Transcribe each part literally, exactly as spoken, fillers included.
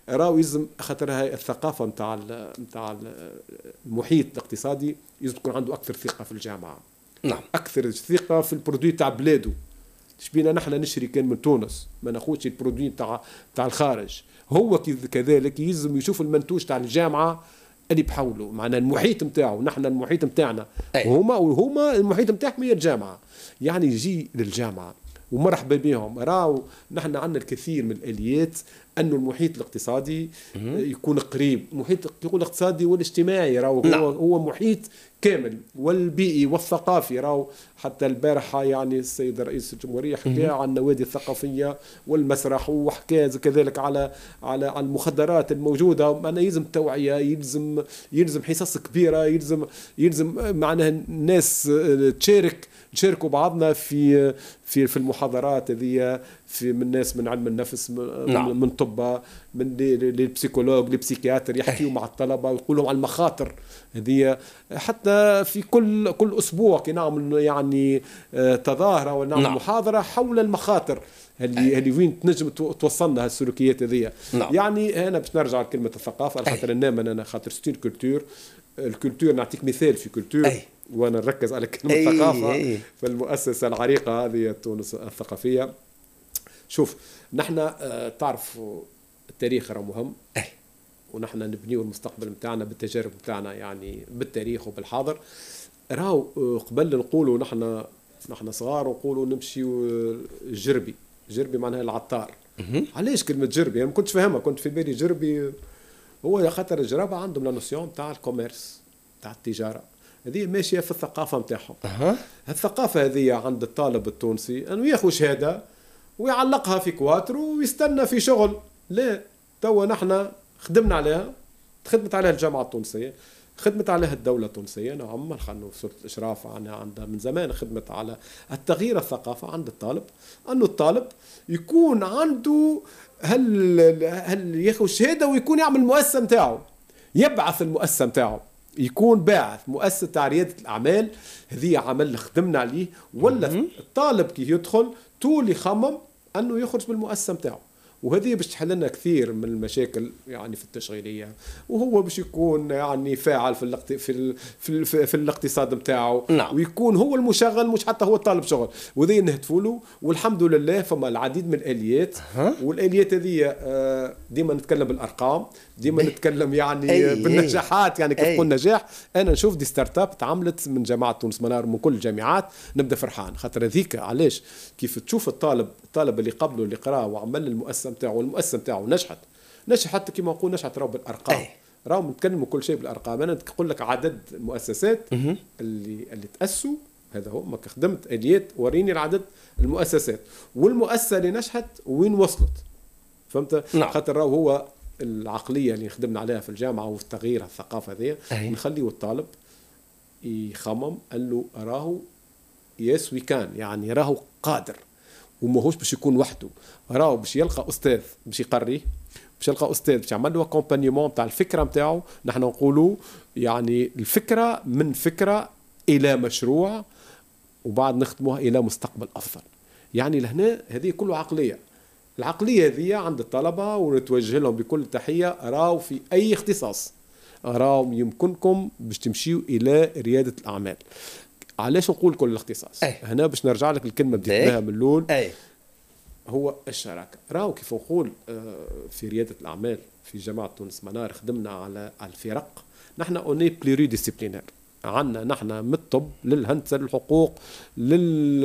راهو يلزم خاطر هاي الثقافه نتاع نتاع المحيط الاقتصادي يلزم تكون عنده اكثر ثقه في الجامعه. نعم. اكثر ثقه في البرودوي تاع بلاده. شبينا نحن نشري كان من تونس ما ناخذش البرودوي تاع تاع الخارج. هو كذلك يلزم يشوف المنتوج تاع الجامعه اللي بحوله، معنا المحيط نتاعو، نحن المحيط نتاعنا وهما وهما المحيط نتاعهم هي الجامعه. يعني يجي للجامعه ومرحبا بهم. راو نحن عندنا الكثير من الاليات انه المحيط الاقتصادي يكون قريب. المحيط يقول الاقتصادي والاجتماعي راو هو, هو محيط كامل، والبيئي والثقافي. راو حتى البارحه يعني السيد رئيس الجمهوريه حكى عن النوادي الثقافيه والمسرح، وحكى كذلك على على على المخدرات الموجوده. معنا يلزم توعيه، يلزم يلزم حصص كبيره، يلزم يلزم معناها الناس تشارك نشاركوا بعضنا في في في المحاضرات هذه، في من ناس من علم النفس، من, من طب، من للبسيكولوج للبسيكياتر، يحكيوا مع الطلبه ويقولوا على المخاطر هذه. حتى في كل كل اسبوع كي نعمل يعني تظاهره ونعمل نعم. محاضره حول المخاطر اللي اللي وين تنجم توصلنا هالسلوكيات هذه. نعم. يعني انا باش نرجع لكلمه الثقافه خاطر ننام انا خاطر ستين كولتور. الكولتور نعطيك مثال في كولتور وانا نركز على كلمه أي ثقافه أي. في المؤسسه العريقه هذه تونس الثقافيه. شوف نحن آه تعرف التاريخ راه مهم أي. ونحن نبنيو المستقبل متاعنا بالتجارب متاعنا، يعني بالتاريخ وبالحاضر. راهو قبل نقولوا نحن نحن صغار ونقولوا نمشيو جربي جربي معناها العطار. علاش كلمه جربي؟ انا ما كنتش فاهمها، كنت في بالي جربي هو خاطر الجرابه عندهم لا نوسيون تاع الكوميرس تاع التجاره، هذه ماشيه في الثقافه نتاعهم. أه. الثقافه هذه عند الطالب التونسي انه ياخذ شهاده ويعلقها في كواتر ويستنى في شغل. لا، توا نحن خدمنا عليها، خدمت عليها الجامعه التونسيه، خدمت عليها الدوله التونسيه. نعم خلنا وزاره الاشراف عندها من زمان خدمت على التغيير الثقافه عند الطالب، انه الطالب يكون عنده هل هل ياخذ شهاده ويكون يعمل المؤسسه نتاعو، يبعث المؤسسه نتاعو، يكون باعث مؤسسة تاع ريادة الأعمال. هذه عمل خدمنا عليه. ولا الطالب كي يدخل طول يخمم أنه يخرج بالمؤسسة نتاعو، وهذه باش تحل لنا كثير من المشاكل يعني في التشغيليه، وهو باش يكون يعني فاعل في الاقت... في ال... في, ال... في الاقتصاد نتاعو. نعم. ويكون هو المشغل مش حتى هو الطالب شغل، وذي نهتفوا له. والحمد لله فما العديد من الاليات. أه. والاليات هذه ديما نتكلم بالارقام، ديما نتكلم يعني أي بالنجاحات. يعني كيف قلنا نجاح، انا نشوف دي ستارت اب تعملت من جامعه تونس منار من كل الجامعات، نبدا فرحان خاطر هذيك. علاش؟ كيف تشوف الطالب الطالب اللي قبله اللي قرا وعمل المؤسسه نتاعو، والمؤسسه نتاعو نجحت نجحت حتى كما نقول نجحت راهو بالارقام. راهو نتكلموا كل شيء بالارقام. انا نقول لك عدد المؤسسات اللي اللي تاسسوا، هذا هو ما خدمت اليات وريني العدد المؤسسات والمؤسسه اللي نجحت وين وصلت. فهمت؟ نعم. خاطر راهو هو العقليه اللي خدمنا عليها في الجامعه والتغيير الثقافه هذه، نخليه الطالب يخمم قال له راهو يس وي كان، يعني راهو قادر وما هوش باش يكون وحده، راهو باش يلقى استاذ باش يقريه، باش يلقى استاذ باش يعمل له اكومبانيمون تاع الفكره نتاعو. نحن نقولوا يعني الفكره من فكره الى مشروع، وبعد نختموها الى مستقبل افضل. يعني لهنا هذه كله عقليه. العقليه هذه عند الطلبه ونتوجه لهم بكل تحيه. راهو في اي اختصاص راهو يمكنكم باش تمشيوا الى رياده الاعمال. علاش نقول كل الاختصاص؟ أي. هنا باش نرجع لك الكلمه بديت بها من الاول، هو الشراكه. راهو كيف نقول في رياده الاعمال في جامعه تونس منار خدمنا على الفرق. نحن اوني بليري ديسيبلينير، عندنا نحن من الطب للهندسه للحقوق لل,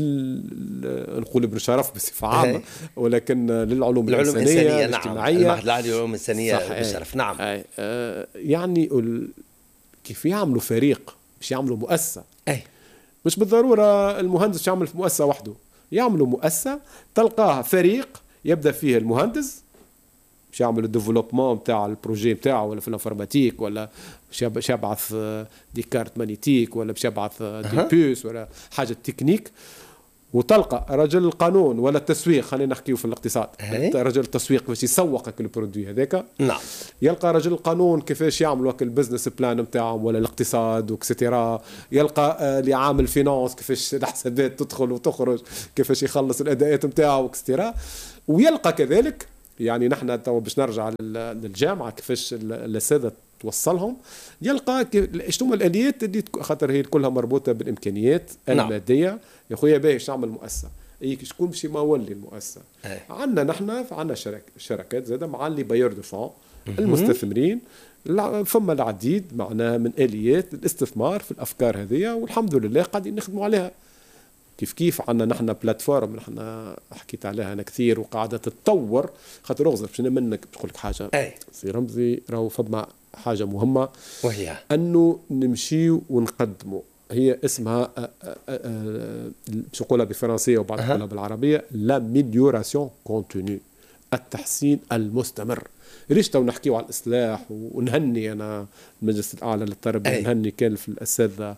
لل... نقول ابن شرف بصفه عامه، ولكن للعلوم الانسانيه الاجتماعيه. نعم. المعهد العالي للعلوم الانسانيه ابن شرف. نعم. آه يعني ال... كيف يعملوا فريق باش يعملوا مؤسسه. أي. مش بالضروره المهندس يعمل في مؤسسه وحده، يعملوا مؤسسه تلقاها فريق يبدا فيه المهندس باش يعمل الديفلوبمون نتاع البروجي نتاعه، ولا في الانفورماتيك، ولا باش يبعث دي كارت مانيتيك، ولا باش يبعث دي بيس، ولا حاجه تكنيك. وتلقى رجل القانون ولا التسويق، خلينا نحكيو في الاقتصاد، رجل التسويق باش يسوقك البرودوي هذاك. نعم. يلقى رجل القانون كيفاش يعملوا البزنس بلان نتاعهم ولا الاقتصاد وكسترا. يلقى اللي عامل فينانس كيفاش الحسابات تدخل وتخرج، كيفاش يخلص الاداءات نتاعه وكسترا. ويلقى كذلك يعني نحن تو باش نرجع للجامعه كيفاش الاساتذه توصلهم، يلقى شنو الاليات اللي خاطر هي كلها مربوطه بالامكانيات الماديه. نعم. يا خويا باش نعمل مؤسسه، اي شكون باش يمول المؤسسه؟ عندنا نحن عندنا شرك شركات زاده مع اللي باير دو فون المستثمرين، فما العديد معناها من اليات الاستثمار في الافكار هذه، والحمد لله قاعدين نخدموا عليها. كيف كيف عندنا نحن بلاتفورم نحن حكيت عليها انا كثير وقاعده تتطور، خاطر اغزر باش منك باش نقول لك حاجه. أي. سي رمزي راهو فما حاجه مهمه وهي انه نمشيو ونقدموا، هي اسمها باش نقولها بالفرنسيه وبعد نقولها بالعربيه، لا ميليوراسيون كونتينيو، التحسين المستمر. ليش تو نحكيو على الاصلاح ونهني انا المجلس الاعلى للتربيه، نهني كالف الاساتذه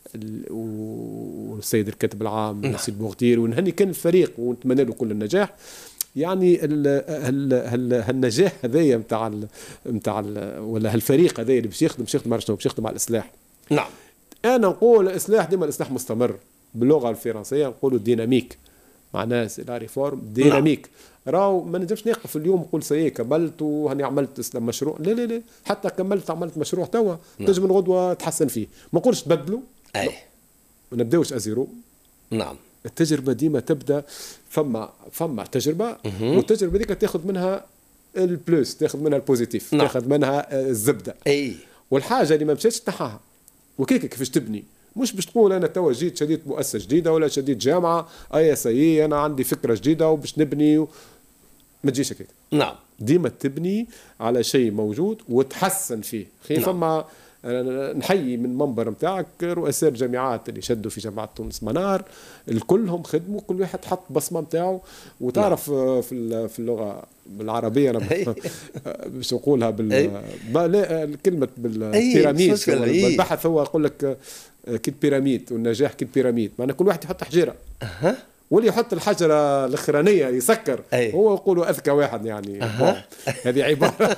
والسيد الكاتب العام سيد بوغدير، ونهني كان الفريق ونتمنى له كل النجاح. يعني هالنجاح هذايا نتاع نتاع ولا هالفريق هذايا اللي باش يخدم باش يخدم باش يخدم على الاصلاح. نعم. انا نقول الاصلاح ديما الاصلاح مستمر، باللغه الفرنسيه نقولوا ديناميك، معناها لا ريفورم ديناميك. راهو ما نجمش نوقف اليوم نقول سي كملت وهني عملت اسلام مشروع، لا لا لا، حتى كملت عملت مشروع توا تنجم الغدوه تحسن فيه، ما نقولش تبدلوا، اي ما نبداوش ازيرو. نعم. التجربه ديما تبدا فما فما تجربه، والتجربه ديك تاخذ منها البلوس، تاخذ منها البوزيتيف، نعم. تاخذ منها الزبده. اي. والحاجه اللي ما مشاتش تنحاها، وكيف كيفاش تبني، مش باش تقول انا توا جيت شديت مؤسسه جديده ولا شديت جامعه اي سي انا عندي فكره جديده وباش نبني و... ما تجيش هكاك. نعم. ديما تبني على شيء موجود وتحسن فيه. خي نعم. فما نحيي من منبر نتاعك رؤساء الجامعات اللي شدوا في جامعه تونس منار، الكلهم خدموا، كل واحد حط بصمه نتاعو. وتعرف نعم. في في اللغه بالعربيه انا باش نقولها بال كلمه بالبيراميد بالبحث، هو يقول لك كي بيراميد والنجاح كي بيراميد، معناها كل واحد يحط حجيره أه. واللي يحط الحجره الاخرانيه يسكر. أي. هو يقولوا اذكى واحد يعني. أه. هذه عباره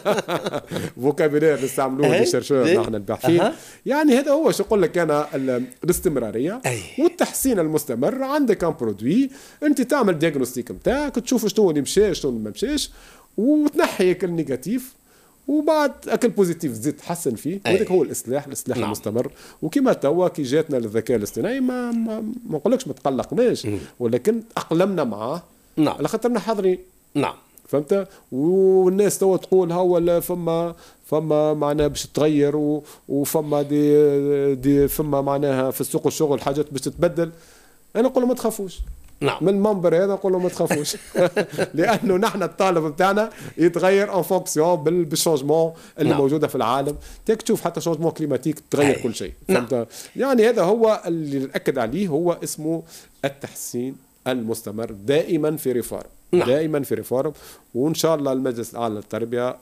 فوكابيلير نستعملوه للشرشور نحن الباحثين. أه. يعني هذا هو شو نقول لك انا الاستمراريه. أي. والتحسين المستمر. عندك ان برودوي انت تعمل دياغنوستيك نتاعك تشوف شنو اللي مشى شنو اللي ما مشاش وتنحي كل نيجاتيف وبعد اكل بوزيتيف تزيد تحسن فيه. وهذاك هو الاصلاح الاصلاح نعم. المستمر. وكما توا كي جاتنا للذكاء الاصطناعي ما ما, ما نقولكش ما تقلقناش ولكن اقلمنا معاه نعم. على خاطرنا حاضرين. نعم فهمت. والناس توا تقول ها ولا فما فما معناها باش تغير وفما دي دي فما معناها في السوق الشغل حاجات باش تتبدل. انا نقول ما تخافوش. نعم. من المنبر هذا نقول له ما تخافوش لانه نحن الطالب بتاعنا يتغير ان فونكسيون بالشونجمون اللي نعم. موجوده في العالم. تيك تشوف حتى شونجمون كليماتيك تغير كل شيء. نعم. فهمت. يعني هذا هو اللي نأكد عليه، هو اسمه التحسين المستمر دائما في ريفورم. نعم. دائما في ريفورم. وان شاء الله المجلس الاعلى للتربيه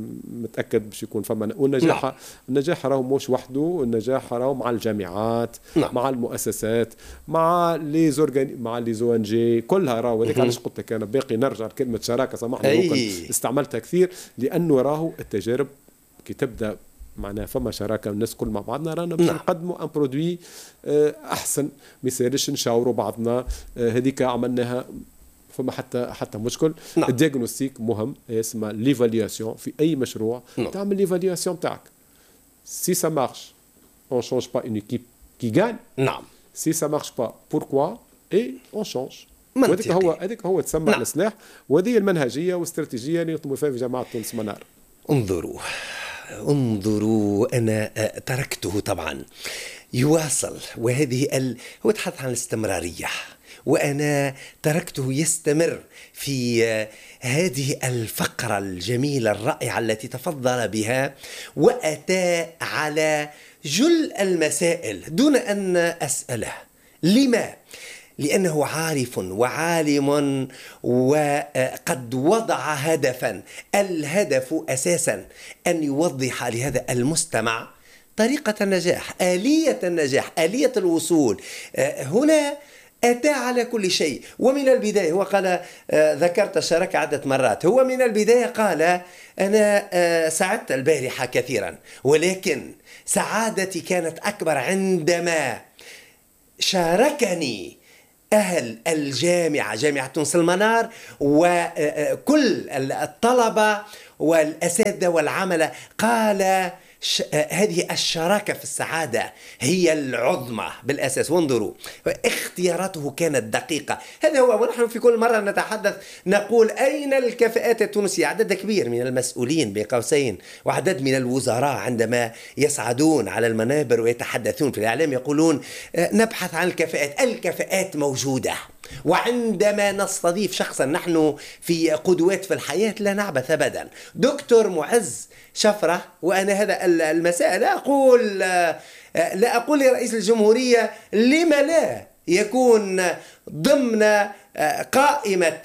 متاكد باش يكون فما والنجاح. نعم. النجاح راهو مش وحده، النجاح راهو مع الجامعات. نعم. مع المؤسسات مع لي زورغاني مع لي زو ان جي كلها راهو. هذيك علاش قلت لك انا باقي نرجع لكلمه شراكه، سامحني ممكن استعملتها كثير لانه راهو التجارب كي تبدا معناها فما شراكه الناس كل مع بعضنا رانا باش نقدموا ان برودوي احسن. ما يسالش نشاوروا بعضنا. هذيك عملناها فما حتى حتى مشكل. نعم. الدياغنوستيك مهم، اسمها ليفالياسيون في اي مشروع. نعم. تعمل ليفالياسيون تاعك سي سا مارش اون شونج با اون ايكيب كي غان. نعم. سي سا مارش با بوركوا اي اون شونج. وهذاك هو هذاك هو تسمى نعم. الاصلاح. وهذه المنهجيه والاستراتيجيه اللي نخدموا فيها في جامعه تونس منار. انظروا انظروا أنا تركته طبعا يواصل، وهذه ال... هو تحدث عن الاستمرارية وأنا تركته يستمر في هذه الفقرة الجميلة الرائعة التي تفضل بها وأتى على جل المسائل دون أن أسأله لما؟ لأنه عارف وعالم وقد وضع هدفا. الهدف أساسا أن يوضح لهذا المستمع طريقة النجاح، آلية النجاح، آلية الوصول. هنا أتى على كل شيء. ومن البداية هو قال ذكرت الشراكة عدة مرات. هو من البداية قال أنا سعدت البارحة كثيرا ولكن سعادتي كانت أكبر عندما شاركني أهل الجامعة جامعة تونس المنار وكل الطلبة والأساتذة والعملة قال ش... هذه الشراكة في السعادة هي العظمى بالأساس. وانظروا اختياراته كانت دقيقة. هذا هو. ونحن في كل مرة نتحدث نقول أين الكفاءات التونسية؟ عدد كبير من المسؤولين بين قوسين وعدد من الوزراء عندما يصعدون على المنابر ويتحدثون في الإعلام يقولون نبحث عن الكفاءات. الكفاءات موجودة، وعندما نستضيف شخصا نحن في قدوات في الحياة لا نعبث أبدا. دكتور معز شفرة، وأنا هذا المساء لا أقول لا أقول لرئيس الجمهورية لما لا يكون ضمن قائمة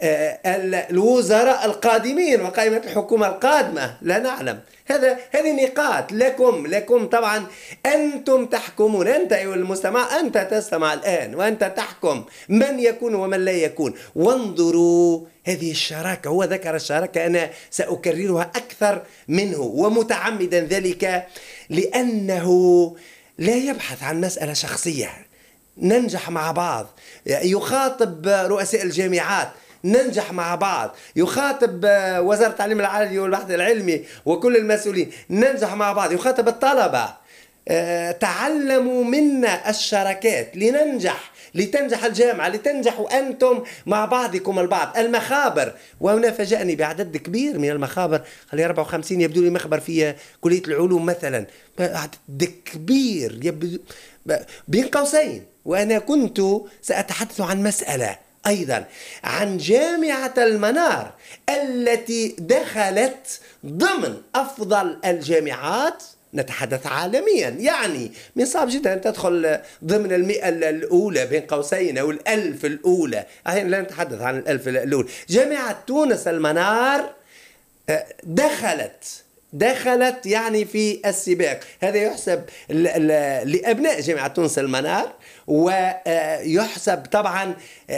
الوزراء القادمين وقائمة الحكومة القادمة، لا نعلم. هذا هذه نقاط لكم لكم طبعا أنتم تحكمون. أنت أيها المستمع أنت تستمع الآن وأنت تحكم من يكون ومن لا يكون. وانظروا هذه الشراكة. هو ذكر الشراكة، أنا سأكررها أكثر منه ومتعمدا ذلك لأنه لا يبحث عن مسألة شخصية. ننجح مع بعض. يخاطب رؤساء الجامعات ننجح مع بعض. يخاطب وزارة التعليم العالي والبحث العلمي وكل المسؤولين ننجح مع بعض. يخاطب الطلبة تعلموا منا الشراكات لننجح، لتنجح الجامعة، لتنجحوا أنتم مع بعضكم البعض. المخابر، وهنا فاجأني بعدد كبير من المخابر، خلي أربعة وخمسين يبدو لي مخبر في كلية العلوم مثلا، عدد كبير يبدو بين قوسين. وأنا كنت سأتحدث عن مسألة أيضا عن جامعة المنار التي دخلت ضمن أفضل الجامعات، نتحدث عالميا، يعني من صعب جدا أن تدخل ضمن المئة الأولى بين قوسين أو الألف الأولى. أحيانا لا نتحدث عن الألف الأولى. جامعة تونس المنار دخلت دخلت يعني في السباق. هذا يحسب لأبناء جامعة تونس المنار، ويحسب طبعا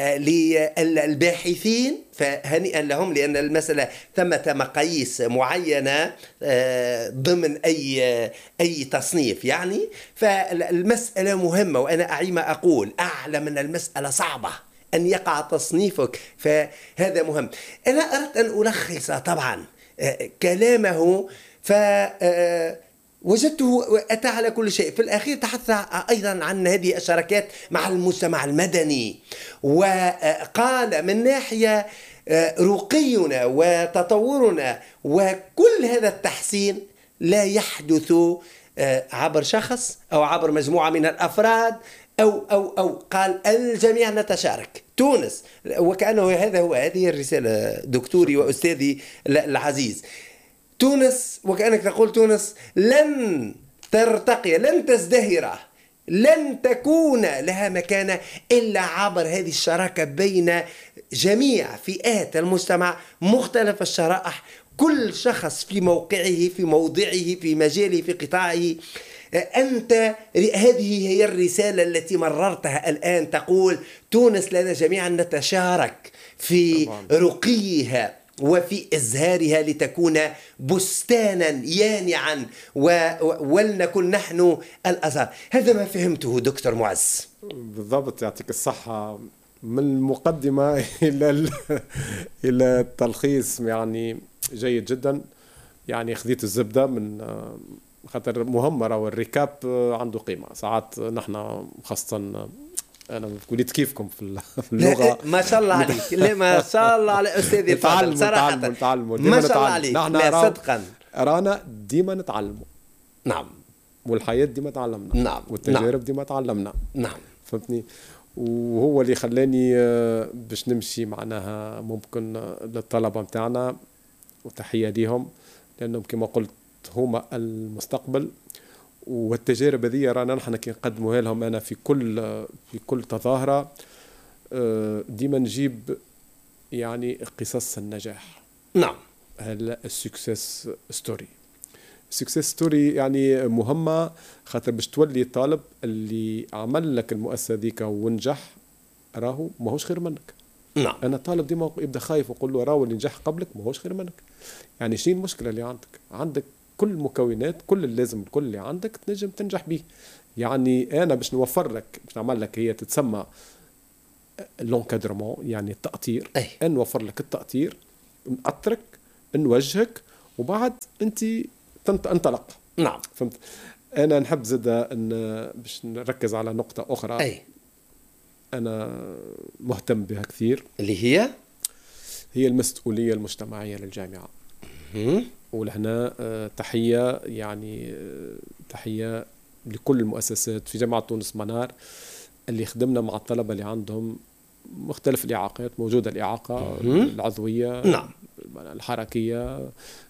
للباحثين، فهنيئا لهم لأن المسألة ثمة مقاييس معينة ضمن أي أي تصنيف يعني. فالمسألة مهمة، وأنا أعيم أقول أعلم أن المسألة صعبة أن يقع تصنيفك، فهذا مهم. أنا أردت أن ألخص طبعا كلامه، فوجدته أتى على كل شيء. في الأخير تحدث أيضا عن هذه الشراكات مع المجتمع المدني، وقال من ناحية رقينا وتطورنا وكل هذا التحسين لا يحدث عبر شخص أو عبر مجموعة من الأفراد أو أو أو قال الجميع نتشارك. تونس، وكأنه هذا هو هذه الرسالة دكتوري وأستاذي العزيز. تونس وكأنك تقول تونس لن ترتقي، لن تزدهر، لن تكون لها مكانة إلا عبر هذه الشراكة بين جميع فئات المجتمع، مختلف الشرائح، كل شخص في موقعه، في موضعه، في مجاله، في قطاعه. أنت هذه هي الرسالة التي مررتها الآن، تقول تونس لنا جميعا نتشارك في رقيها وفي إزهارها لتكون بستانا يانعا ولنكن نحن الأزهار. هذا ما فهمته دكتور معز. بالضبط، يعطيك الصحة. من المقدمة إلى إلى التلخيص يعني جيد جدا. يعني خذيت الزبدة من خاطر مهمة، والريكاب عنده قيمة. ساعات نحن خاصة أنا في كلية كيفكم في اللغة ما شاء الله عليك. لا ما شاء الله على أستاذي الفاضل صراحة. نتعلم ما شاء الله عليك. لا صدقا رانا ديما نتعلم. نعم. والحياة ديما تعلمنا. نعم. والتجارب نعم. ديما تعلمنا. نعم. فهمتني. وهو اللي خلاني باش نمشي معناها ممكن للطلبة متاعنا، وتحية ليهم لأنهم كما قلت هما المستقبل. والتجارب هذه رانا نحن كي نقدموها لهم أنا في كل في كل تظاهرة ديما نجيب يعني قصص النجاح. نعم. هلا السكسس ستوري. السكسس ستوري يعني مهمة، خاطر باش تولي الطالب اللي عمل لك المؤسسة ذيك ونجح راهو ماهوش خير منك. نعم. أنا طالب ديما يبدأ خايف ويقول له راهو اللي نجح قبلك ماهوش خير منك. يعني شنو المشكلة اللي عندك؟ عندك كل المكونات، كل اللازم، الكل اللي عندك تنجم تنجح به. يعني أنا باش نوفر لك، باش نعمل لك هي تتسمى لونكادرمون يعني التأطير، أي. نوفر لك التأطير، نأطرك، نوجهك، وبعد أنت انطلق. نعم. فهمت. أنا نحب زاد أن باش نركز على نقطة أخرى أي. أنا مهتم بها كثير، اللي هي هي المسؤولية المجتمعية للجامعة. ولهنا تحية يعني تحية لكل المؤسسات في جامعة تونس منار اللي خدمنا مع الطلبة اللي عندهم مختلف الإعاقات. موجودة الإعاقة العضوية، نعم، الحركية،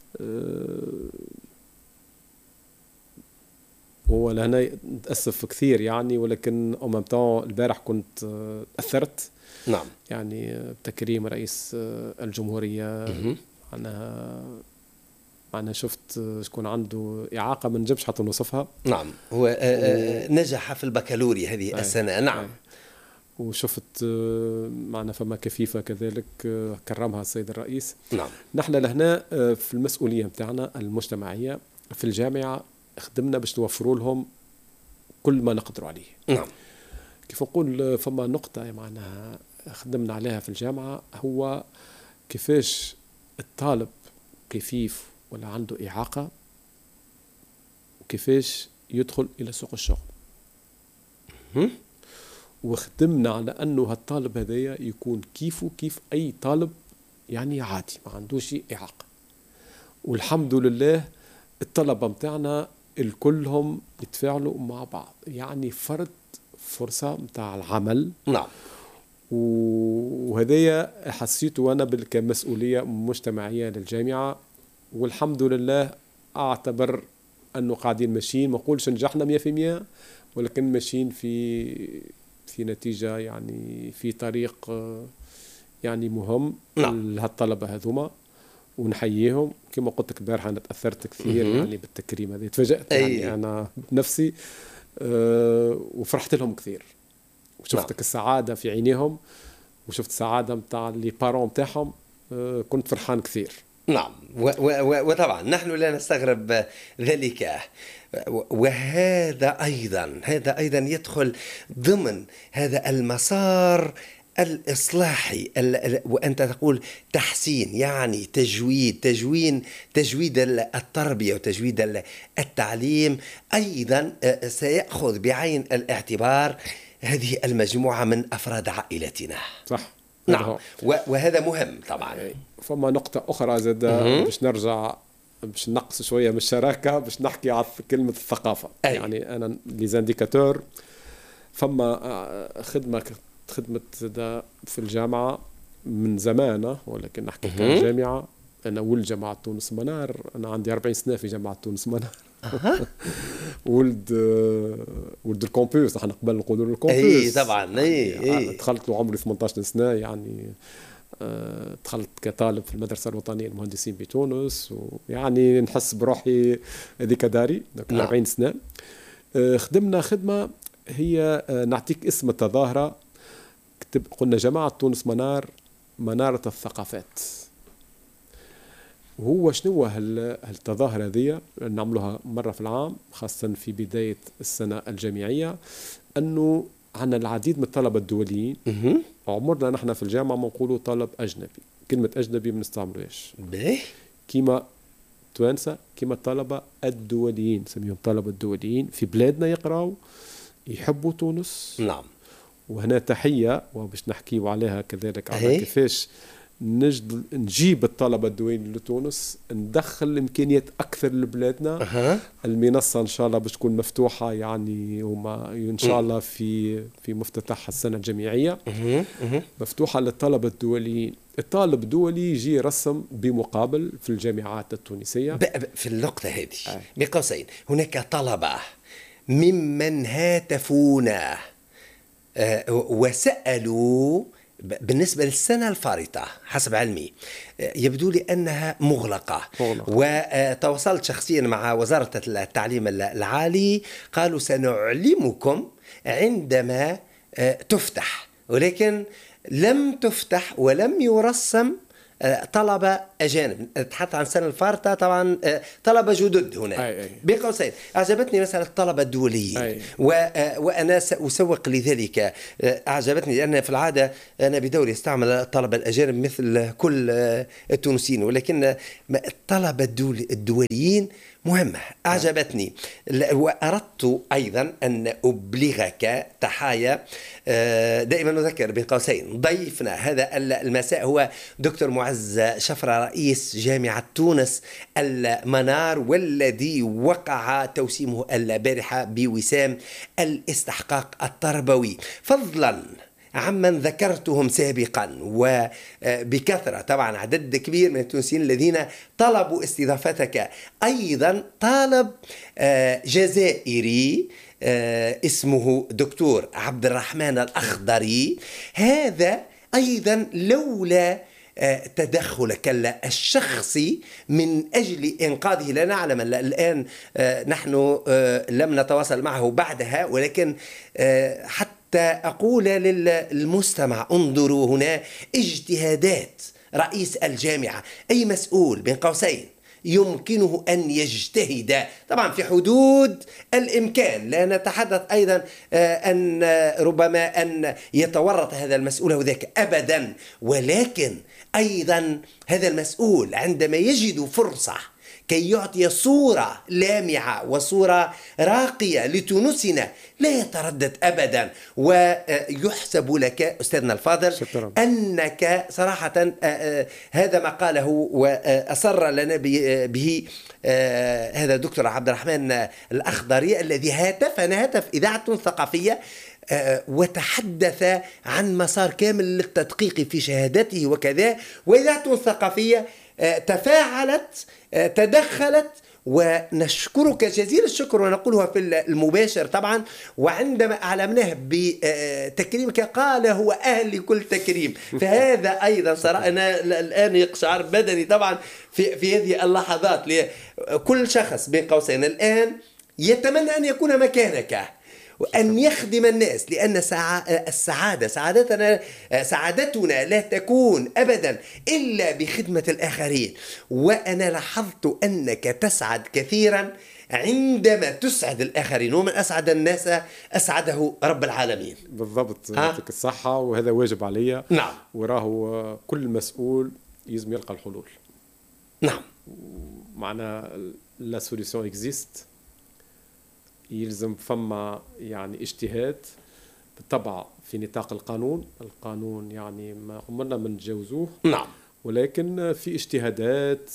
هو لهنا نتأسف كثير يعني، ولكن أو ممتع البارح كنت أثرت نعم يعني بتكريم رئيس الجمهورية. أنا أنا شفت شكون عنده إعاقة ما نجمش حتى نوصفها. نعم، هو و... نجح في البكالوريا هذه أي. السنة. نعم. أي. وشفت معنا فما كفيفة كذلك كرمها السيد الرئيس. نعم. نحن لهنا في المسؤولية متاعنا المجتمعية في الجامعة خدمنا باش نوفروا لهم كل ما نقدروا عليه. نعم. كيف نقول فما نقطة معناها خدمنا عليها في الجامعة، هو كيفاش الطالب كفيف ولا عنده إعاقة وكيفاش يدخل إلى سوق الشغل. وخدمنا على أنه هالطالب هذايا يكون كيفه كيف أي طالب يعني عادي ما عندوش إعاقة. والحمد لله الطلبة متاعنا الكلهم يتفاعلوا مع بعض، يعني فرد فرصة متاع العمل. نعم. وهذايا حسيته أنا كمسؤولية مجتمعية للجامعة، والحمد لله أعتبر أنه قاعدين ماشيين، ما أقولش نجحنا مية في المية، ولكن ماشيين في في نتيجة يعني في طريق يعني مهم. نعم. لهالطلبة هذوما ونحييهم. كما قلت لك البارحة أنا تأثرت كثير م-م. يعني بالتكريم هذه، تفاجأت يعني أنا بنفسي أه وفرحت لهم كثير، وشفتك نعم. السعادة في عينيهم، وشفت السعادة متاع اللي بارون متاعهم، أه كنت فرحان كثير. نعم. وطبعا نحن لا نستغرب ذلك. وهذا أيضا هذا أيضا يدخل ضمن هذا المسار الإصلاحي، وأنت تقول تحسين يعني تجويد تجوين تجويد التربية وتجويد التعليم. أيضا سيأخذ بعين الاعتبار هذه المجموعة من أفراد عائلتنا. صح. نعم. وهذا مهم طبعا. فما نقطة أخرى زاد باش نرجع باش نقص شوية من الشراكة، باش نحكي على كلمة الثقافة. أي. يعني أنا ليزانديكاتور فما خدمة خدمة في الجامعة من زمان، ولكن نحكي عن جامعة. أنا ولد جامعة تونس منار، أنا عندي أربعين سنة في جامعة تونس منار. ولد ولد الكامبوس، نحن قبل نقولوا الكامبوس. اي طبعا. اي يعني دخلت وعمري ثمانية عشر سنة يعني. دخلت كطالب في المدرسة الوطنية للمهندسين بتونس، ويعني نحس بروحي هذيك داري. نعم. أربعين سنة خدمنا خدمة هي نعطيك اسم التظاهرة. كتب قلنا جماعة تونس منار منارة الثقافات. وهو شنو هالتظاهرة ذي نعملوها مرة في العام، خاصة في بداية السنة الجامعية، أنه عنا العديد من الطلبة الدوليين. عمرنا نحن في الجامعة ما نقولوا طالب أجنبي، كلمة أجنبي ما نستعملوهاش. كيما توانسة كيما الطلبة الدوليين، سميهم طلبة الدوليين في بلادنا يقرأوا يحبوا تونس. نعم. وهنا تحية وباش نحكيوا عليها كذلك على كيفاش نجد نجيب الطلبة الدوليين لتونس، ندخل إمكانيات أكثر لبلادنا. أه. المنصة إن شاء الله باش تكون مفتوحة يعني، وما إن شاء الله في في مفتتح السنة الجامعية. أه. أه. مفتوحة للطلبة الدوليين. الطالب الدولي يجي رسم بمقابل في الجامعات التونسية. في النقطة هذه بقوسين هناك طلبة ممن هاتفونا أه وسألوا بالنسبة للسنة الفارطة حسب علمي يبدو لي أنها مغلقة, مغلقة. وتواصلت شخصيا مع وزارة التعليم العالي، قالوا سنعلمكم عندما تفتح، ولكن لم تفتح ولم يرسم طلبة أجانب. تحدث عن السنة الفارطة طبعا طلبة جدد هنا. أي أي. بين قوسين أعجبتني مسألة الطلبة الدوليين. أي. وأنا سأسوق لذلك. أعجبتني لأن في العادة أنا بدوري استعمل الطلبة الأجانب مثل كل التونسيين، ولكن الطلبة الدوليين مهمة أعجبتني. وأردت أيضا أن أبلغك تحايا. دائما نذكر بين قوسين ضيفنا هذا المساء هو دكتور معز شفرة، رئيس جامعة تونس المنار، والذي وقع توسيمه البارحة بوسام الاستحقاق التربوي، فضلا عمن ذكرتهم سابقا وبكثرة. طبعا عدد كبير من التونسيين الذين طلبوا استضافتك. أيضا طالب جزائري اسمه دكتور عبد الرحمن الأخضري، هذا أيضا لولا تدخلك الشخصي من أجل إنقاذه، لا نعلم الآن، نحن لم نتواصل معه بعدها، ولكن حتى أقول للمستمع انظروا هنا اجتهادات رئيس الجامعة. أي مسؤول بين قوسين يمكنه أن يجتهد طبعا في حدود الإمكان، لا نتحدث أيضا أن ربما أن يتورط هذا المسؤول أو ذاك أبدا، ولكن أيضا هذا المسؤول عندما يجد فرصة كي يعطي صورة لامعة وصورة راقية لتونسنا لا يتردد أبدا. ويحسب لك أستاذنا الفاضل شكرا. أنك صراحة هذا ما قاله وأصر لنا به هذا دكتور عبد الرحمن الأخضري الذي هاتفنا هاتف إذاعة ثقافية وتحدث عن مسار كامل للتدقيق في شهادته وكذا، وإذاعة ثقافية تفاعلت تدخلت، ونشكرك جزيل الشكر ونقولها في المباشر طبعا. وعندما أعلمناه بتكريمك قال هو أهل لكل تكريم، فهذا أيضا صراحة أنا الآن يقشعر بدني طبعا في, في هذه اللحظات. كل شخص بين قوسين الآن يتمنى أن يكون مكانك وأن يخدم الناس، لأن السعادة سعادتنا سعادتنا لا تكون أبدا إلا بخدمة الآخرين. وأنا لاحظت أنك تسعد كثيرا عندما تسعد الآخرين، ومن أسعد الناس أسعده رب العالمين. بالضبط، يعطيك الصحة، وهذا واجب عليا. نعم. وراه كل مسؤول يلزم يلقى الحلول. نعم. معنا لا سوليسيون اكزيست، يلزم فما يعني اجتهاد بالطبع في نطاق القانون. القانون يعني ما عمرنا ما نتجاوزوه. نعم. ولكن في اجتهادات،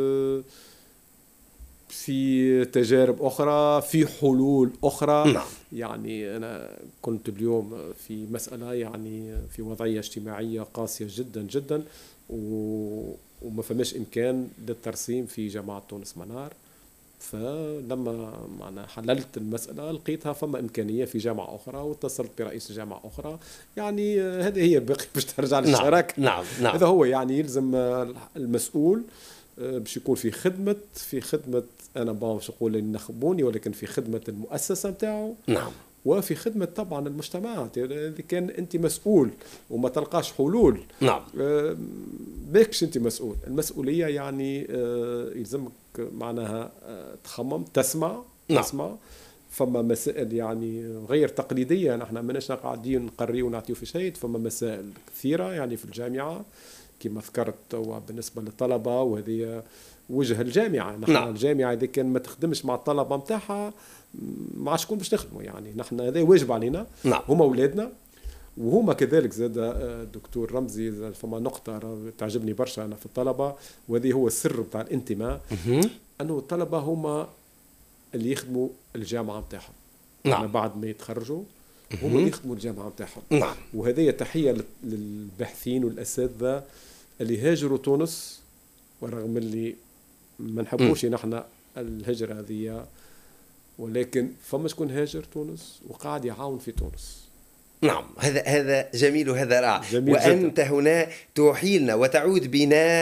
في تجارب أخرى، في حلول أخرى. نعم. يعني أنا كنت اليوم في مسألة يعني في وضعية اجتماعية قاسية جدا جدا، وما فماش إمكان للترسيم في جامعة تونس منار. فلما معنا حللت المسألة لقيتها فما إمكانية في جامعة أخرى، واتصلت برئيس جامعة أخرى. يعني هذه هي باقي باش ترجع للشراكة. نعم. نعم. هذا هو يعني يلزم المسؤول باش يكون في خدمة في خدمة أنا باش أقول إن نخبوني، ولكن في خدمة المؤسسة متاعه. نعم. وفي خدمة طبعا المجتمعات. إذا كان أنت مسؤول وما تلقاش حلول، نعم، باكش أنت مسؤول. المسؤولية يعني يلزمك معناها تخمم، تسمع. نعم. تسمع. فما مسائل يعني غير تقليدية، نحن ماناش قاعدين نقري ونعطيو في شيء. فما مسائل كثيرة يعني في الجامعة كما ذكرت، وبالنسبة للطلبة، وهذه وجه الجامعة. نحن نعم. الجامعة إذا كان ما تخدمش مع الطلبة متاعها ما عادش شكون باش نخدموا. يعني نحن هذا واجب علينا. نعم. هما أولادنا وهما كذلك. زاد الدكتور رمزي فما نقطة تعجبني برشا أنا في الطلبة، وهذه هو السر بتاع الانتماء، أنه الطلبة هما اللي يخدموا الجامعة متاعهم. نعم. بعد ما يتخرجوا هما اللي يخدموا الجامعة متاعهم. نعم. وهذه تحية للباحثين والأساتذة اللي هاجروا تونس، ورغم اللي ما نحبوش نحن الهجرة هذه، ولكن فما شكون هاجر تونس وقاعد يعاون في تونس. نعم، هذا هذا جميل وهذا رائع. جميل وأنت جدا. هنا توحيلنا وتعود بنا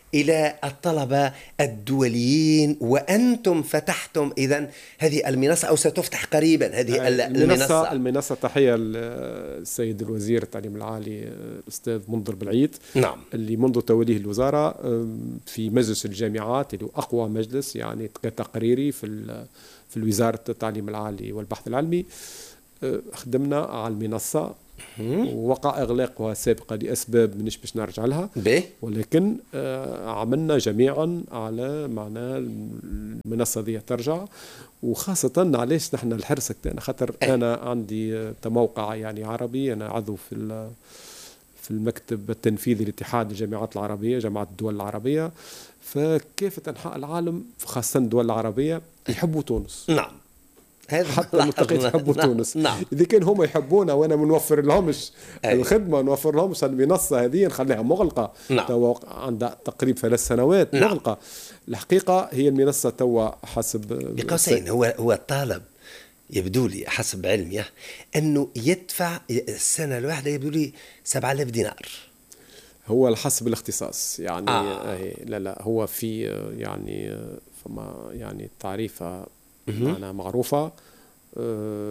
إلى الطلبة الدوليين، وأنتم فتحتم إذن هذه المنصة أو ستفتح قريبا هذه المنصة. المنصة, المنصة تحية للسيد الوزير التعليم العالي الأستاذ منذر بالعيد، نعم، اللي منذ توليه الوزارة في مجلس الجامعات اللي هو أقوى مجلس يعني تقريري في في وزارة التعليم العالي والبحث العلمي، خدمنا على المنصة ووقع إغلاقها سابقا لأسباب منش باش نرجع لها بيه. ولكن عملنا جميعا على معنى المنصة دي ترجع، وخاصة علاش نحن الحرص تاعنا خاطر أنا عندي موقع يعني عربي، أنا عضو في في المكتب التنفيذي لاتحاد الجامعات العربية جامعات الدول العربية، فكافة أنحاء العالم خاصة الدول العربية يحبوا تونس. نعم، حتى الملتقيات يحبوا نعم. تونس. نعم. إذا كان هم يحبونا وأنا منوفر لهمش أيوة. الخدمة نوفر لهمش المنصة هذه نخليها مغلقة. نعم. توا عندها تقريبا ثلاث سنوات. نعم. مغلقة. الحقيقة هي المنصة توا حسب بقوسين هو هو الطالب يبدو لي حسب علمي أنه يدفع السنة الواحدة يبدو لي سبعة آلاف دينار. هو حسب الاختصاص يعني. آه. لا لا هو في يعني فما يعني تعريفة معنا معروفة. أه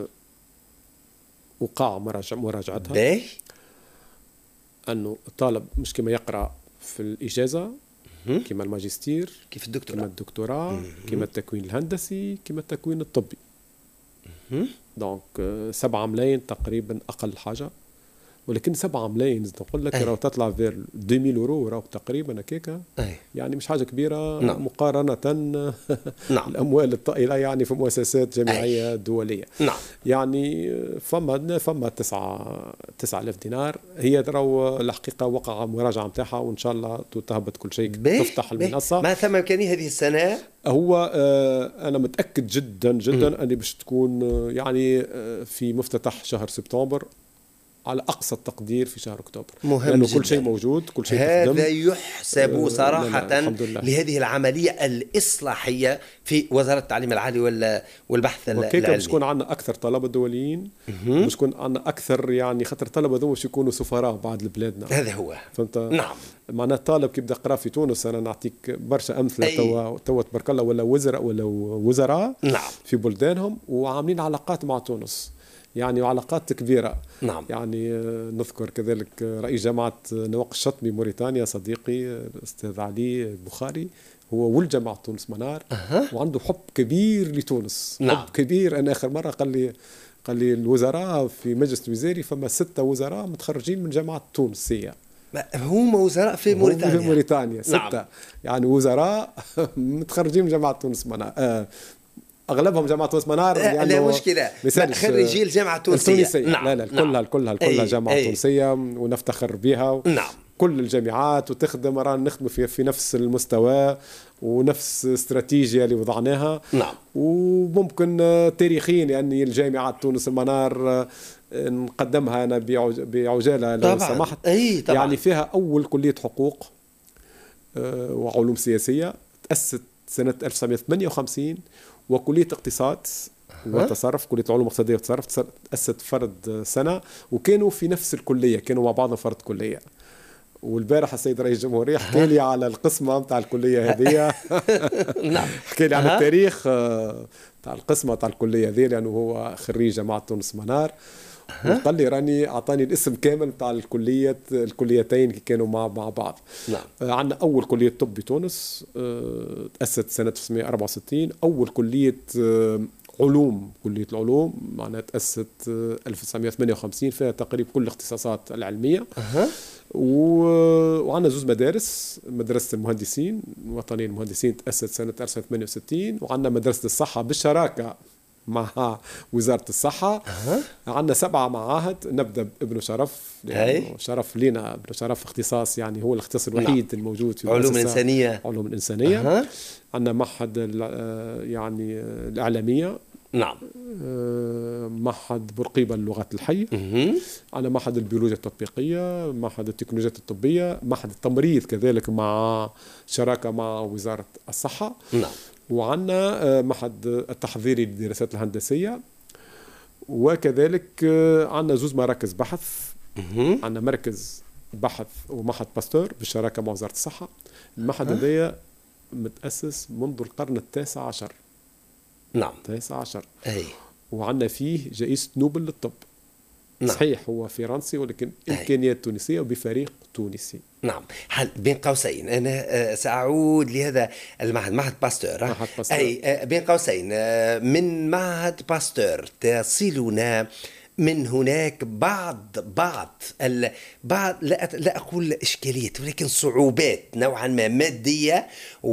وقاع مراجع مراجعتها باهي أنه الطالب مش كما يقرأ في الإجازة كما الماجستير كيف الدكتوراه كما الدكتوراه كما التكوين الهندسي كما التكوين الطبي. دونك سبعة ملايين تقريبا أقل حاجة، ولكن سبعة ملايين نقول لك راهو تطلع فير اثنين ألف يورو راهو تقريبا هكاك، يعني مش حاجه كبيره. نعم. مقارنه نعم. الاموال الطائله يعني في مؤسسات جامعيه دوليه. نعم. يعني فما فما تسعة تسعة آلاف دينار. هي راهو الحقيقه وقع مراجعه نتاعها وان شاء الله تهبط كل شيء تفتح المنصه. ما ثم امكانيه هذه السنه؟ هو آه انا متاكد جدا جدا اني باش تكون آه يعني آه في مفتتح شهر سبتمبر على أقصى التقدير في شهر أكتوبر، مهم لأنه جداً. كل شيء موجود، كل شيء هذا تخدم. يحسب صراحة لا لا لهذه العملية الإصلاحية في وزارة التعليم العالي والبحث العلمي. وكيف باش يكون عندنا أكثر طلبة دوليين، باش يكون عندنا أكثر يعني خاطر الطلبة ذو باش يكونوا سفراء بعد لبلادنا. هذا هو. فهمت؟ نعم. معناه الطالب كي يبدا يقرا في تونس، أنا نعطيك برشا أمثلة توا توا تبارك الله، ولا وزراء ولا وزراء نعم. في بلدانهم وعاملين علاقات مع تونس، يعني علاقات كبيرة. نعم. يعني نذكر كذلك رئيس جامعة نواق الشطمي موريتانيا صديقي الأستاذ علي البخاري، هو ولد جامعة تونس منار. أه. وعنده حب كبير لتونس. نعم. حب كبير. أنا آخر مرة قال لي قال لي الوزراء في مجلس الوزاري فما ستة وزراء متخرجين من جامعة تونسية. هم وزراء في موريتانيا. في موريتانيا ستة. نعم. يعني وزراء متخرجين من جامعة تونس منار. آه اغلبهم جامعه تونس منار. يعني لا مشكله خريجي الجامعه التونسيه. نعم. لا لا كلها نعم. كلها كلها جامعه أي. تونسيه ونفتخر بها. نعم. كل الجامعات وتخدم رانا نخدم في في نفس المستوى ونفس استراتيجيه اللي وضعناها. نعم. وممكن تاريخيا يعني الجامعه تونس المنار نقدمها انا بعجاله لو سمحت. أي طبعا. يعني فيها اول كليه حقوق وعلوم سياسيه تاسست سنه ألف وتسعمائة وثمانية وخمسين، وكلية اقتصاد وتصرف كلية علوم اقتصادية وتصرف تأسست فرد سنة، وكانوا في نفس الكلية، كانوا مع بعض فرد كلية. والبارح السيد رئيس الجمهورية حكى لي على القسمة متاع الكلية هذه. نعم. حكى لي على التاريخ تاع القسمة تاع الكلية هذه، لأنه هو خريج جامعة تونس منار. وقال لي راني اعطاني الاسم كامل بتاع الكليه الكليتين اللي كانوا مع مع بعض. نعم. آه عندنا اول كليه طب بتونس آه تاسست سنه ألف وتسعمائة وأربعة وستين. اول كليه آه علوم كليه العلوم معناها تاسست آه ألف وتسعمائة وثمانية وخمسين، فيها تقريبا كل الاختصاصات العلميه. أه. و... وعندنا زوج مدارس، مدرسه المهندسين الوطنيه المهندسين تاسست سنه ألف وتسعمائة وثمانية وستين، وعندنا مدرسه الصحه بالشراكه مع وزارة الصحة. أه. عندنا سبعة معاهد، نبدأ بابن شرف يعني شرف لنا ابن شرف اختصاص يعني هو الاختصاص الوحيد نعم. الموجود في علوم الإنسانية. علوم الإنسانية. أه. عندنا معهد يعني الإعلامية. نعم. معهد بورقيبة للغات الحية. عندنا معهد البيولوجيا التطبيقية، معهد التكنولوجيات الطبية، معهد التمريض كذلك مع شراكة مع وزارة الصحة. نعم. وعندنا معهد التحضيري للدراسات الهندسية، وكذلك عندنا زوز مراكز بحث. عندنا مركز بحث ومعهد باستور بالشراكة مع وزارة الصحة. المعهد هذايا متأسس منذ القرن التاسع عشر. نعم. التاسع عشر. أي. وعندنا فيه جائزة نوبل للطب. نعم. صحيح هو فرنسي ولكن إمكانيات تونسية وبفريق تونسي. نعم. هل بين قوسين أنا سأعود لهذا المعهد، معهد باستور. معهد باستور. أي بين قوسين من معهد باستور تصلنا من هناك بعض بعض بعض لا لا اقول اشكاليات ولكن صعوبات نوعا ما ماديه،